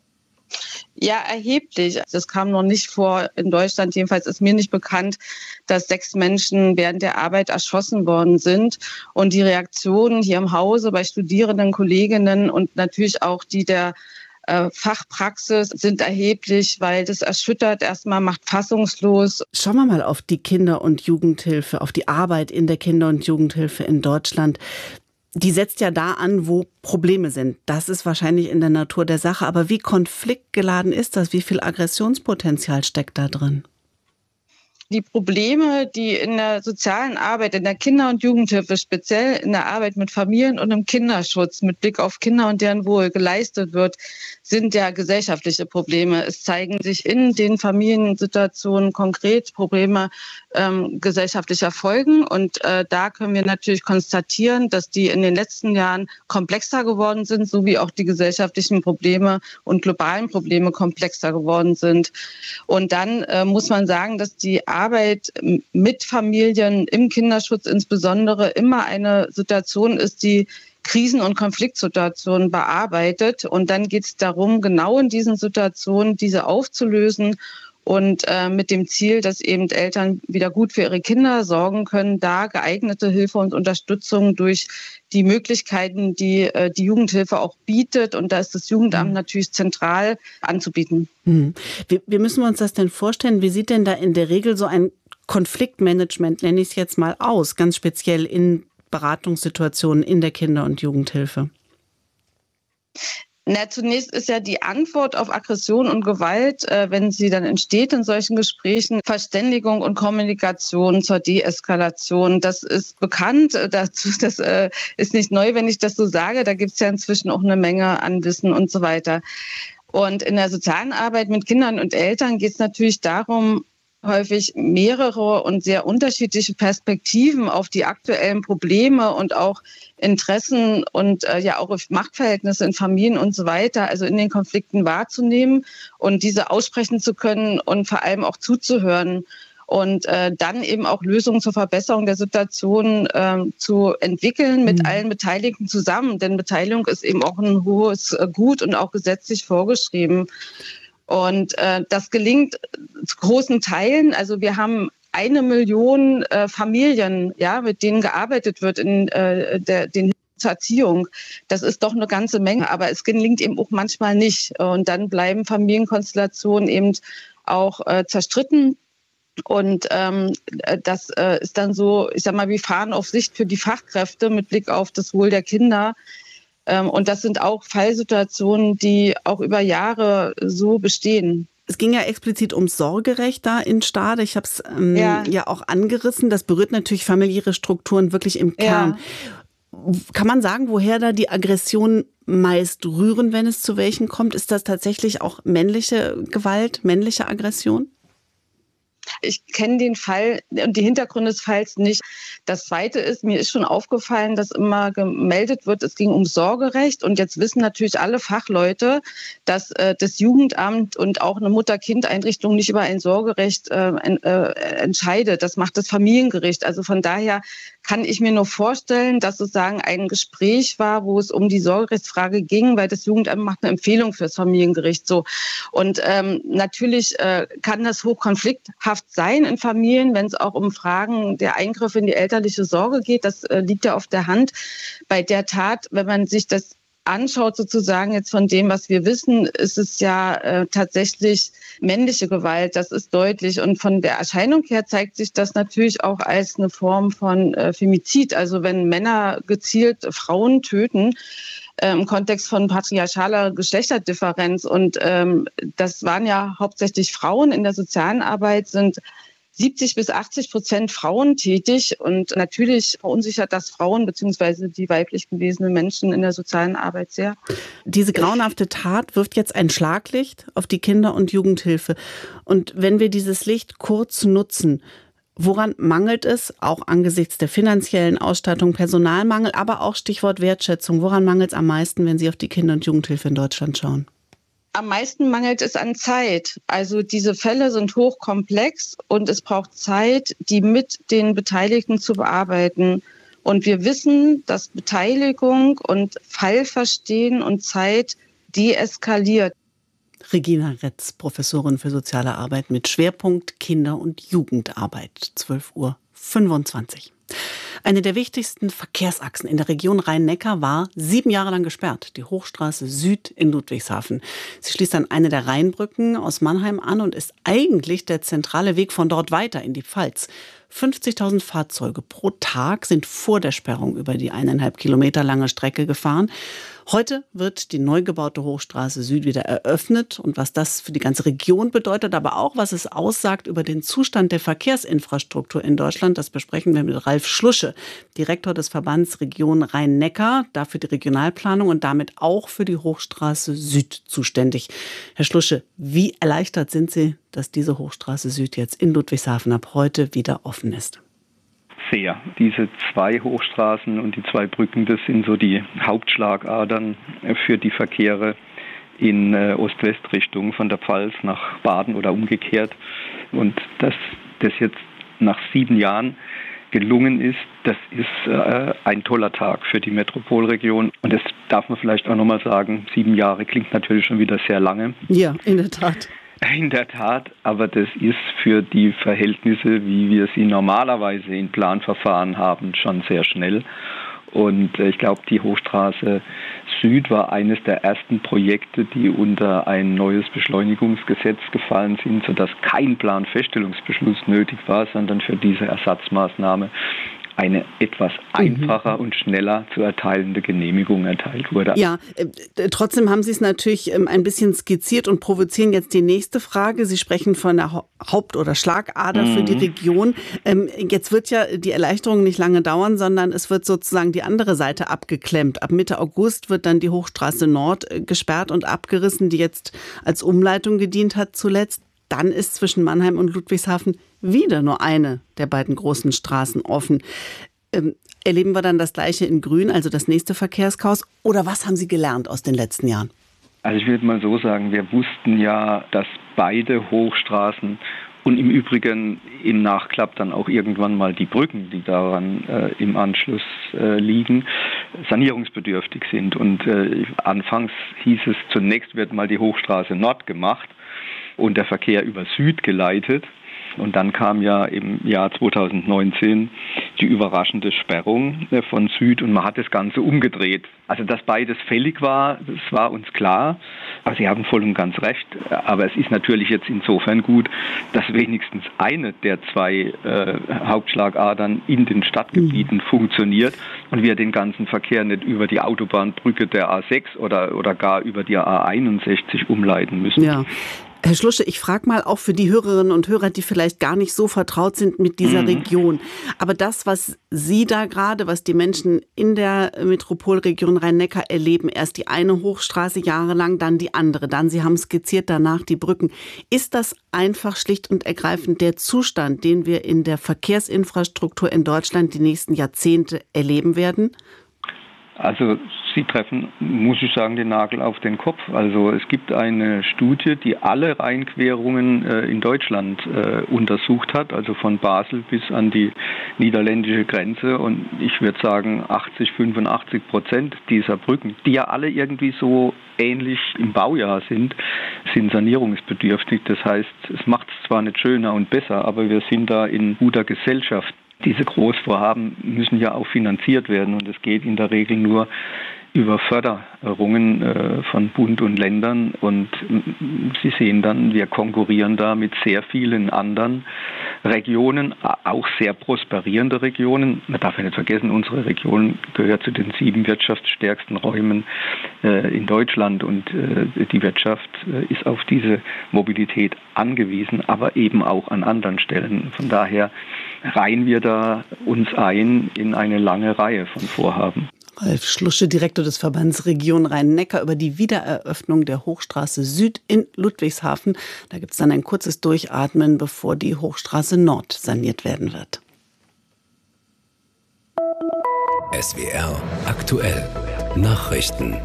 Ja, erheblich. Das kam noch nicht vor in Deutschland. Jedenfalls ist mir nicht bekannt, dass 6 Menschen während der Arbeit erschossen worden sind. Und die Reaktionen hier im Hause bei Studierenden, Kolleginnen und natürlich auch die der Fachpraxis sind erheblich, weil das erschüttert erstmal, macht fassungslos. Schauen wir mal auf die Kinder- und Jugendhilfe, auf die Arbeit in der Kinder- und Jugendhilfe in Deutschland. Die setzt ja da an, wo Probleme sind. Das ist wahrscheinlich in der Natur der Sache. Aber wie konfliktgeladen ist das? Wie viel Aggressionspotenzial steckt da drin? Die Probleme, die in der sozialen Arbeit, in der Kinder- und Jugendhilfe, speziell in der Arbeit mit Familien und im Kinderschutz, mit Blick auf Kinder und deren Wohl geleistet wird, sind ja gesellschaftliche Probleme. Es zeigen sich in den Familiensituationen konkret Probleme gesellschaftlicher Folgen. Und da können wir natürlich konstatieren, dass die in den letzten Jahren komplexer geworden sind, sowie auch die gesellschaftlichen Probleme und globalen Probleme komplexer geworden sind. Und dann muss man sagen, dass die Arbeit mit Familien im Kinderschutz insbesondere immer eine Situation ist, die Krisen- und Konfliktsituationen bearbeitet. Und dann geht es darum, genau in diesen Situationen diese aufzulösen und mit dem Ziel, dass eben Eltern wieder gut für ihre Kinder sorgen können, da geeignete Hilfe und Unterstützung durch die Möglichkeiten, die die Jugendhilfe auch bietet. Und da ist das Jugendamt natürlich zentral anzubieten. Wie müssen wir uns das denn vorstellen? Wie sieht denn da in der Regel so ein Konfliktmanagement, nenne ich es jetzt mal, aus, ganz speziell in Beratungssituationen in der Kinder- und Jugendhilfe? Na, zunächst ist ja die Antwort auf Aggression und Gewalt, wenn sie dann entsteht in solchen Gesprächen, Verständigung und Kommunikation zur Deeskalation. Das ist bekannt, das ist nicht neu, wenn ich das so sage. Da gibt es ja inzwischen auch eine Menge an Wissen und so weiter. Und in der sozialen Arbeit mit Kindern und Eltern geht es natürlich darum, häufig mehrere und sehr unterschiedliche Perspektiven auf die aktuellen Probleme und auch Interessen und ja auch Machtverhältnisse in Familien und so weiter, also in den Konflikten wahrzunehmen und diese aussprechen zu können und vor allem auch zuzuhören und dann eben auch Lösungen zur Verbesserung der Situation zu entwickeln mit allen Beteiligten zusammen. Denn Beteiligung ist eben auch ein hohes Gut und auch gesetzlich vorgeschrieben. Und das gelingt zu großen Teilen. Also wir haben 1 Million Familien, ja, mit denen gearbeitet wird in den zur Erziehung. Das ist doch eine ganze Menge, aber es gelingt eben auch manchmal nicht. Und dann bleiben Familienkonstellationen eben auch zerstritten. Und das ist dann so, ich sag mal, wie Fahren auf Sicht für die Fachkräfte mit Blick auf das Wohl der Kinder. Und das sind auch Fallsituationen, die auch über Jahre so bestehen. Es ging ja explizit ums Sorgerecht da in Stade. Ich habe es ja auch angerissen. Das berührt natürlich familiäre Strukturen wirklich im Kern. Ja. Kann man sagen, woher da die Aggressionen meist rühren, wenn es zu welchen kommt? Ist das tatsächlich auch männliche Gewalt, männliche Aggression? Ich kenne den Fall und die Hintergründe des Falls nicht. Das Zweite ist, mir ist schon aufgefallen, dass immer gemeldet wird, es ging um Sorgerecht. Und jetzt wissen natürlich alle Fachleute, dass das Jugendamt und auch eine Mutter-Kind-Einrichtung nicht über ein Sorgerecht entscheidet. Das macht das Familiengericht. Also von daher kann ich mir nur vorstellen, dass sozusagen ein Gespräch war, wo es um die Sorgerechtsfrage ging, weil das Jugendamt macht eine Empfehlung fürs Familiengericht. So. Und natürlich kann das hochkonflikthaft sein in Familien, wenn es auch um Fragen der Eingriffe in die elterliche Sorge geht. Das liegt ja auf der Hand. Bei der Tat, wenn man sich das anschaut, sozusagen jetzt von dem, was wir wissen, ist es ja tatsächlich männliche Gewalt. Das ist deutlich. Und von der Erscheinung her zeigt sich das natürlich auch als eine Form von Femizid. Also wenn Männer gezielt Frauen töten, im Kontext von patriarchaler Geschlechterdifferenz. Und das waren ja hauptsächlich Frauen. In der sozialen Arbeit sind 70-80% Frauen tätig. Und natürlich verunsichert das Frauen bzw. die weiblich gelesenen Menschen in der sozialen Arbeit sehr. Diese grauenhafte Tat wirft jetzt ein Schlaglicht auf die Kinder- und Jugendhilfe. Und wenn wir dieses Licht kurz nutzen, woran mangelt es, auch angesichts der finanziellen Ausstattung, Personalmangel, aber auch Stichwort Wertschätzung, woran mangelt es am meisten, wenn Sie auf die Kinder- und Jugendhilfe in Deutschland schauen? Am meisten mangelt es an Zeit. Also diese Fälle sind hochkomplex und es braucht Zeit, die mit den Beteiligten zu bearbeiten. Und wir wissen, dass Beteiligung und Fallverstehen und Zeit deeskaliert. Regina Retz, Professorin für Soziale Arbeit mit Schwerpunkt Kinder- und Jugendarbeit, 12:25 Uhr. Eine der wichtigsten Verkehrsachsen in der Region Rhein-Neckar war 7 Jahre lang gesperrt, die Hochstraße Süd in Ludwigshafen. Sie schließt an eine der Rheinbrücken aus Mannheim an und ist eigentlich der zentrale Weg von dort weiter in die Pfalz. 50.000 Fahrzeuge pro Tag sind vor der Sperrung über die 1,5 Kilometer lange Strecke gefahren. Heute wird die neu gebaute Hochstraße Süd wieder eröffnet. Und was das für die ganze Region bedeutet, aber auch, was es aussagt über den Zustand der Verkehrsinfrastruktur in Deutschland, das besprechen wir mit Ralf Schlusche, Direktor des Verbands Region Rhein-Neckar, dafür die Regionalplanung und damit auch für die Hochstraße Süd zuständig. Herr Schlusche, wie erleichtert sind Sie, dass diese Hochstraße Süd jetzt in Ludwigshafen ab heute wieder offen ist? Sehr. Diese 2 Hochstraßen und die 2 Brücken, das sind so die Hauptschlagadern für die Verkehre in Ost-West-Richtung von der Pfalz nach Baden oder umgekehrt. Und dass das jetzt nach 7 Jahren gelungen ist, das ist ein toller Tag für die Metropolregion. Und das darf man vielleicht auch nochmal sagen, 7 Jahre klingt natürlich schon wieder sehr lange. Ja, in der Tat. In der Tat, aber das ist für die Verhältnisse, wie wir sie normalerweise in Planverfahren haben, schon sehr schnell. Und ich glaube, die Hochstraße Süd war eines der ersten Projekte, die unter ein neues Beschleunigungsgesetz gefallen sind, sodass kein Planfeststellungsbeschluss nötig war, sondern für diese Ersatzmaßnahme eine etwas einfacher und schneller zu erteilende Genehmigung erteilt wurde. Ja, trotzdem haben Sie es natürlich ein bisschen skizziert und provozieren jetzt die nächste Frage. Sie sprechen von der Haupt- oder Schlagader für die Region. Jetzt wird ja die Erleichterung nicht lange dauern, sondern es wird sozusagen die andere Seite abgeklemmt. Ab Mitte August wird dann die Hochstraße Nord gesperrt und abgerissen, die jetzt als Umleitung gedient hat zuletzt. Dann ist zwischen Mannheim und Ludwigshafen wieder nur eine der beiden großen Straßen offen. Erleben wir dann das Gleiche in Grün, also das nächste Verkehrschaos? Oder was haben Sie gelernt aus den letzten Jahren? Also ich würde mal so sagen, wir wussten ja, dass beide Hochstraßen und im Übrigen im Nachklapp dann auch irgendwann mal die Brücken, die daran im Anschluss liegen, sanierungsbedürftig sind. Und anfangs hieß es, zunächst wird mal die Hochstraße Nord gemacht und der Verkehr über Süd geleitet. Und dann kam ja im Jahr 2019 die überraschende Sperrung von Süd und man hat das Ganze umgedreht. Also dass beides fällig war, das war uns klar. Aber Sie haben voll und ganz recht. Aber es ist natürlich jetzt insofern gut, dass wenigstens eine der 2 Hauptschlagadern in den Stadtgebieten funktioniert und wir den ganzen Verkehr nicht über die Autobahnbrücke der A6 oder gar über die A61 umleiten müssen. Ja. Herr Schlusche, ich frage mal auch für die Hörerinnen und Hörer, die vielleicht gar nicht so vertraut sind mit dieser Region. Aber das, was Sie da gerade, was die Menschen in der Metropolregion Rhein-Neckar erleben, erst die eine Hochstraße jahrelang, dann die andere, dann, Sie haben skizziert, danach die Brücken. Ist das einfach schlicht und ergreifend der Zustand, den wir in der Verkehrsinfrastruktur in Deutschland die nächsten Jahrzehnte erleben werden? Also Sie treffen, muss ich sagen, den Nagel auf den Kopf. Also es gibt eine Studie, die alle Rheinquerungen in Deutschland untersucht hat, also von Basel bis an die niederländische Grenze. Und ich würde sagen, 85% dieser Brücken, die ja alle irgendwie so ähnlich im Baujahr sind sanierungsbedürftig. Das heißt, es macht es zwar nicht schöner und besser, aber wir sind da in guter Gesellschaft. Diese Großvorhaben müssen ja auch finanziert werden und es geht in der Regel nur über Förderungen von Bund und Ländern und Sie sehen dann, wir konkurrieren da mit sehr vielen anderen Regionen, auch sehr prosperierende Regionen. Man darf ja nicht vergessen, unsere Region gehört zu den 7 wirtschaftsstärksten Räumen in Deutschland und die Wirtschaft ist auf diese Mobilität angewiesen, aber eben auch an anderen Stellen. Von daher reihen wir da uns ein in eine lange Reihe von Vorhaben. Ralf Schlusche, Direktor des Verbands Region Rhein-Neckar, über die Wiedereröffnung der Hochstraße Süd in Ludwigshafen. Da gibt es dann ein kurzes Durchatmen, bevor die Hochstraße Nord saniert werden wird. SWR aktuell. Nachrichten.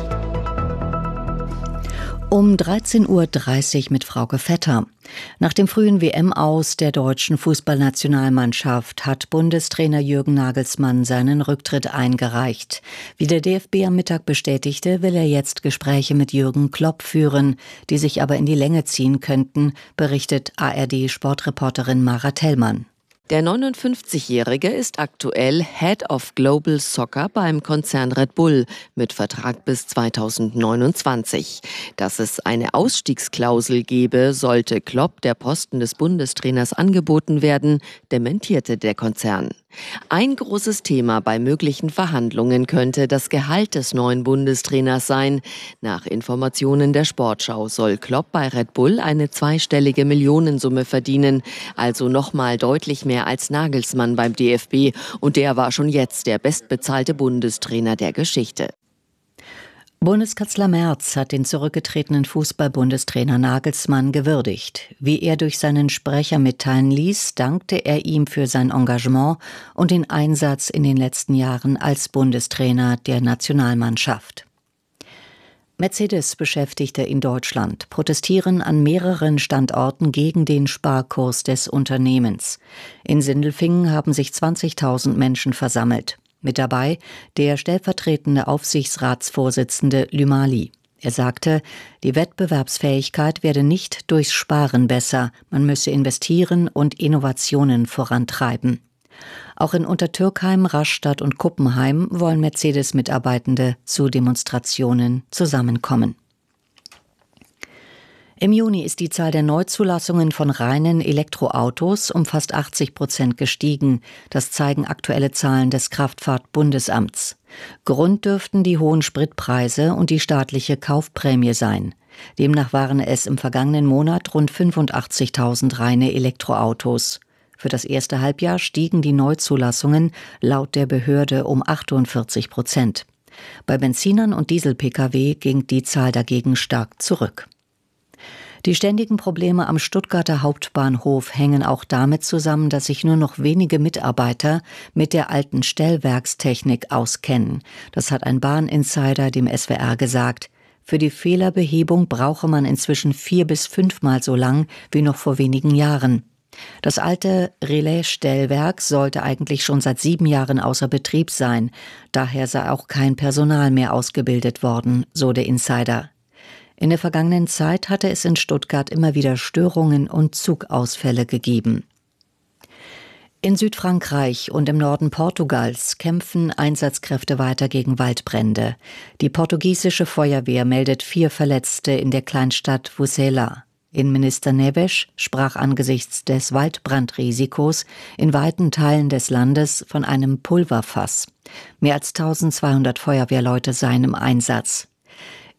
Um 13:30 Uhr mit Frauke Vetter. Nach dem frühen WM-Aus der deutschen Fußballnationalmannschaft hat Bundestrainer Jürgen Nagelsmann seinen Rücktritt eingereicht. Wie der DFB am Mittag bestätigte, will er jetzt Gespräche mit Jürgen Klopp führen, die sich aber in die Länge ziehen könnten, berichtet ARD-Sportreporterin Mara Tellmann. Der 59-Jährige ist aktuell Head of Global Soccer beim Konzern Red Bull mit Vertrag bis 2029. Dass es eine Ausstiegsklausel gebe, sollte Klopp der Posten des Bundestrainers angeboten werden, dementierte der Konzern. Ein großes Thema bei möglichen Verhandlungen könnte das Gehalt des neuen Bundestrainers sein. Nach Informationen der Sportschau soll Klopp bei Red Bull eine zweistellige Millionensumme verdienen, also nochmal deutlich mehr als Nagelsmann beim DFB, und der war schon jetzt der bestbezahlte Bundestrainer der Geschichte. Bundeskanzler Merz hat den zurückgetretenen Fußball-Bundestrainer Nagelsmann gewürdigt. Wie er durch seinen Sprecher mitteilen ließ, dankte er ihm für sein Engagement und den Einsatz in den letzten Jahren als Bundestrainer der Nationalmannschaft. Mercedes-Beschäftigte in Deutschland protestieren an mehreren Standorten gegen den Sparkurs des Unternehmens. In Sindelfingen haben sich 20.000 Menschen versammelt. Mit dabei der stellvertretende Aufsichtsratsvorsitzende Lümali. Er sagte, die Wettbewerbsfähigkeit werde nicht durchs Sparen besser, man müsse investieren und Innovationen vorantreiben. Auch in Untertürkheim, Rastatt und Kuppenheim wollen Mercedes-Mitarbeitende zu Demonstrationen zusammenkommen. Im Juni ist die Zahl der Neuzulassungen von reinen Elektroautos um fast 80% gestiegen. Das zeigen aktuelle Zahlen des Kraftfahrtbundesamts. Grund dürften die hohen Spritpreise und die staatliche Kaufprämie sein. Demnach waren es im vergangenen Monat rund 85.000 reine Elektroautos. Für das erste Halbjahr stiegen die Neuzulassungen laut der Behörde um 48%. Bei Benzinern und Diesel-Pkw ging die Zahl dagegen stark zurück. Die ständigen Probleme am Stuttgarter Hauptbahnhof hängen auch damit zusammen, dass sich nur noch wenige Mitarbeiter mit der alten Stellwerkstechnik auskennen. Das hat ein Bahninsider dem SWR gesagt. Für die Fehlerbehebung brauche man inzwischen 4 bis 5 Mal so lang wie noch vor wenigen Jahren. Das alte Relaisstellwerk sollte eigentlich schon seit 7 Jahren außer Betrieb sein. Daher sei auch kein Personal mehr ausgebildet worden, so der Insider. In der vergangenen Zeit hatte es in Stuttgart immer wieder Störungen und Zugausfälle gegeben. In Südfrankreich und im Norden Portugals kämpfen Einsatzkräfte weiter gegen Waldbrände. Die portugiesische Feuerwehr meldet 4 Verletzte in der Kleinstadt Vusela. Innenminister Neves sprach angesichts des Waldbrandrisikos in weiten Teilen des Landes von einem Pulverfass. Mehr als 1200 Feuerwehrleute seien im Einsatz.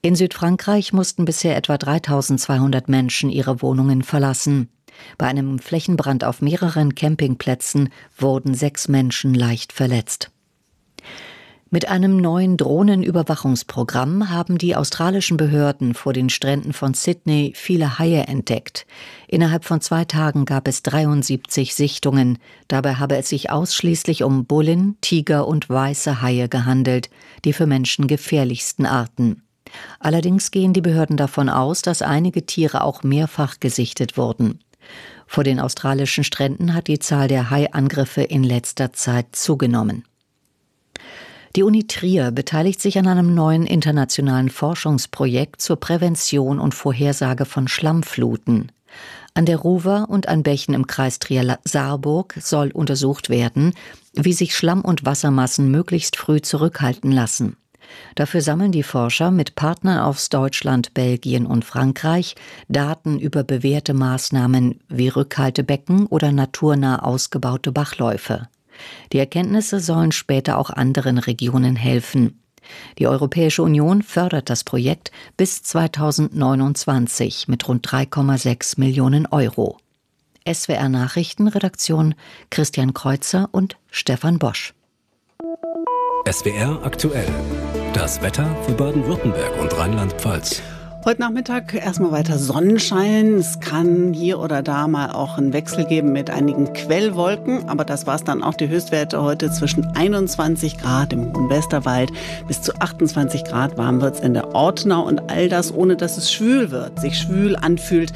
In Südfrankreich mussten bisher etwa 3.200 Menschen ihre Wohnungen verlassen. Bei einem Flächenbrand auf mehreren Campingplätzen wurden 6 Menschen leicht verletzt. Mit einem neuen Drohnenüberwachungsprogramm haben die australischen Behörden vor den Stränden von Sydney viele Haie entdeckt. Innerhalb von 2 Tagen gab es 73 Sichtungen. Dabei habe es sich ausschließlich um Bullen, Tiger und weiße Haie gehandelt, die für Menschen gefährlichsten Arten. Allerdings gehen die Behörden davon aus, dass einige Tiere auch mehrfach gesichtet wurden. Vor den australischen Stränden hat die Zahl der Haiangriffe in letzter Zeit zugenommen. Die Uni Trier beteiligt sich an einem neuen internationalen Forschungsprojekt zur Prävention und Vorhersage von Schlammfluten. An der Ruwer und an Bächen im Kreis Trier-Saarburg soll untersucht werden, wie sich Schlamm- und Wassermassen möglichst früh zurückhalten lassen. Dafür sammeln die Forscher mit Partnern aus Deutschland, Belgien und Frankreich Daten über bewährte Maßnahmen wie Rückhaltebecken oder naturnah ausgebaute Bachläufe. Die Erkenntnisse sollen später auch anderen Regionen helfen. Die Europäische Union fördert das Projekt bis 2029 mit rund 3,6 Millionen Euro. SWR Nachrichtenredaktion Christian Kreuzer und Stefan Bosch. SWR aktuell. Das Wetter für Baden-Württemberg und Rheinland-Pfalz. Heute Nachmittag erstmal weiter Sonnenschein. Es kann hier oder da mal auch einen Wechsel geben mit einigen Quellwolken. Aber das war's dann auch. Die Höchstwerte heute zwischen 21 Grad im Hohen Westerwald bis zu 28 Grad. Warm wird's in der Ortenau und all das, ohne dass es schwül wird, sich schwül anfühlt.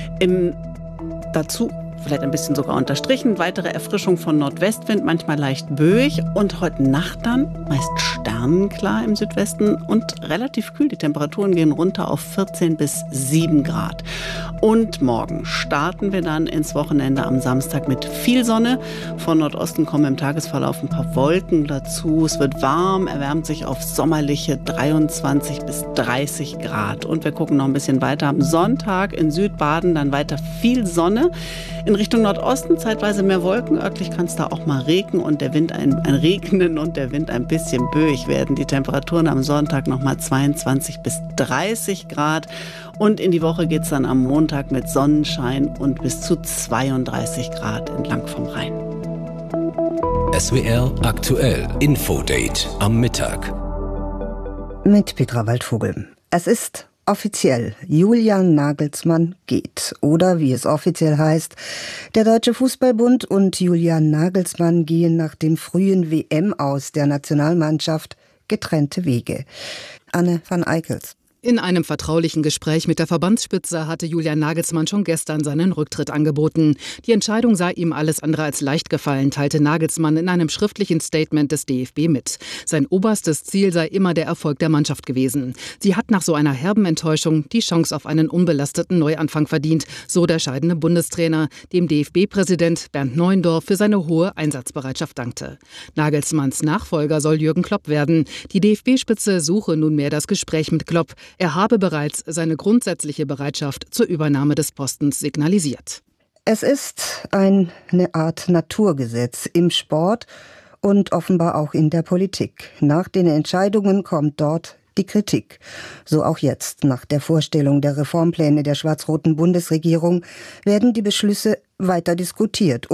Dazu vielleicht ein bisschen sogar unterstrichen. Weitere Erfrischung von Nordwestwind, manchmal leicht böig. Und heute Nacht dann meist sternenklar im Südwesten und relativ kühl. Die Temperaturen gehen runter auf 14 bis 7 Grad. Und morgen starten wir dann ins Wochenende am Samstag mit viel Sonne. Von Nordosten kommen im Tagesverlauf ein paar Wolken dazu. Es wird warm, erwärmt sich auf sommerliche 23 bis 30 Grad. Und wir gucken noch ein bisschen weiter. Am Sonntag in Südbaden dann weiter viel Sonne. In Richtung Nordosten zeitweise mehr Wolken. Örtlich kann es da auch mal regnen und der Wind regnen und der Wind ein bisschen böig werden. Die Temperaturen am Sonntag nochmal 22 bis 30 Grad. Und in die Woche geht es dann am Montag mit Sonnenschein und bis zu 32 Grad entlang vom Rhein. SWR aktuell Infodate am Mittag. Mit Petra Waldvogel. Es ist offiziell, Julian Nagelsmann geht. Oder wie es offiziell heißt, der Deutsche Fußballbund und Julian Nagelsmann gehen nach dem frühen WM-Aus der Nationalmannschaft getrennte Wege. Anne van Eickels. In einem vertraulichen Gespräch mit der Verbandsspitze hatte Julian Nagelsmann schon gestern seinen Rücktritt angeboten. Die Entscheidung sei ihm alles andere als leicht gefallen, teilte Nagelsmann in einem schriftlichen Statement des DFB mit. Sein oberstes Ziel sei immer der Erfolg der Mannschaft gewesen. Sie hat nach so einer herben Enttäuschung die Chance auf einen unbelasteten Neuanfang verdient, so der scheidende Bundestrainer, dem DFB-Präsident Bernd Neuendorf für seine hohe Einsatzbereitschaft dankte. Nagelsmanns Nachfolger soll Jürgen Klopp werden. Die DFB-Spitze suche nunmehr das Gespräch mit Klopp. Er habe bereits seine grundsätzliche Bereitschaft zur Übernahme des Postens signalisiert. Es ist eine Art Naturgesetz im Sport und offenbar auch in der Politik. Nach den Entscheidungen kommt dort die Kritik. So auch jetzt. Nach der Vorstellung der Reformpläne der schwarz-roten Bundesregierung werden die Beschlüsse weiter diskutiert.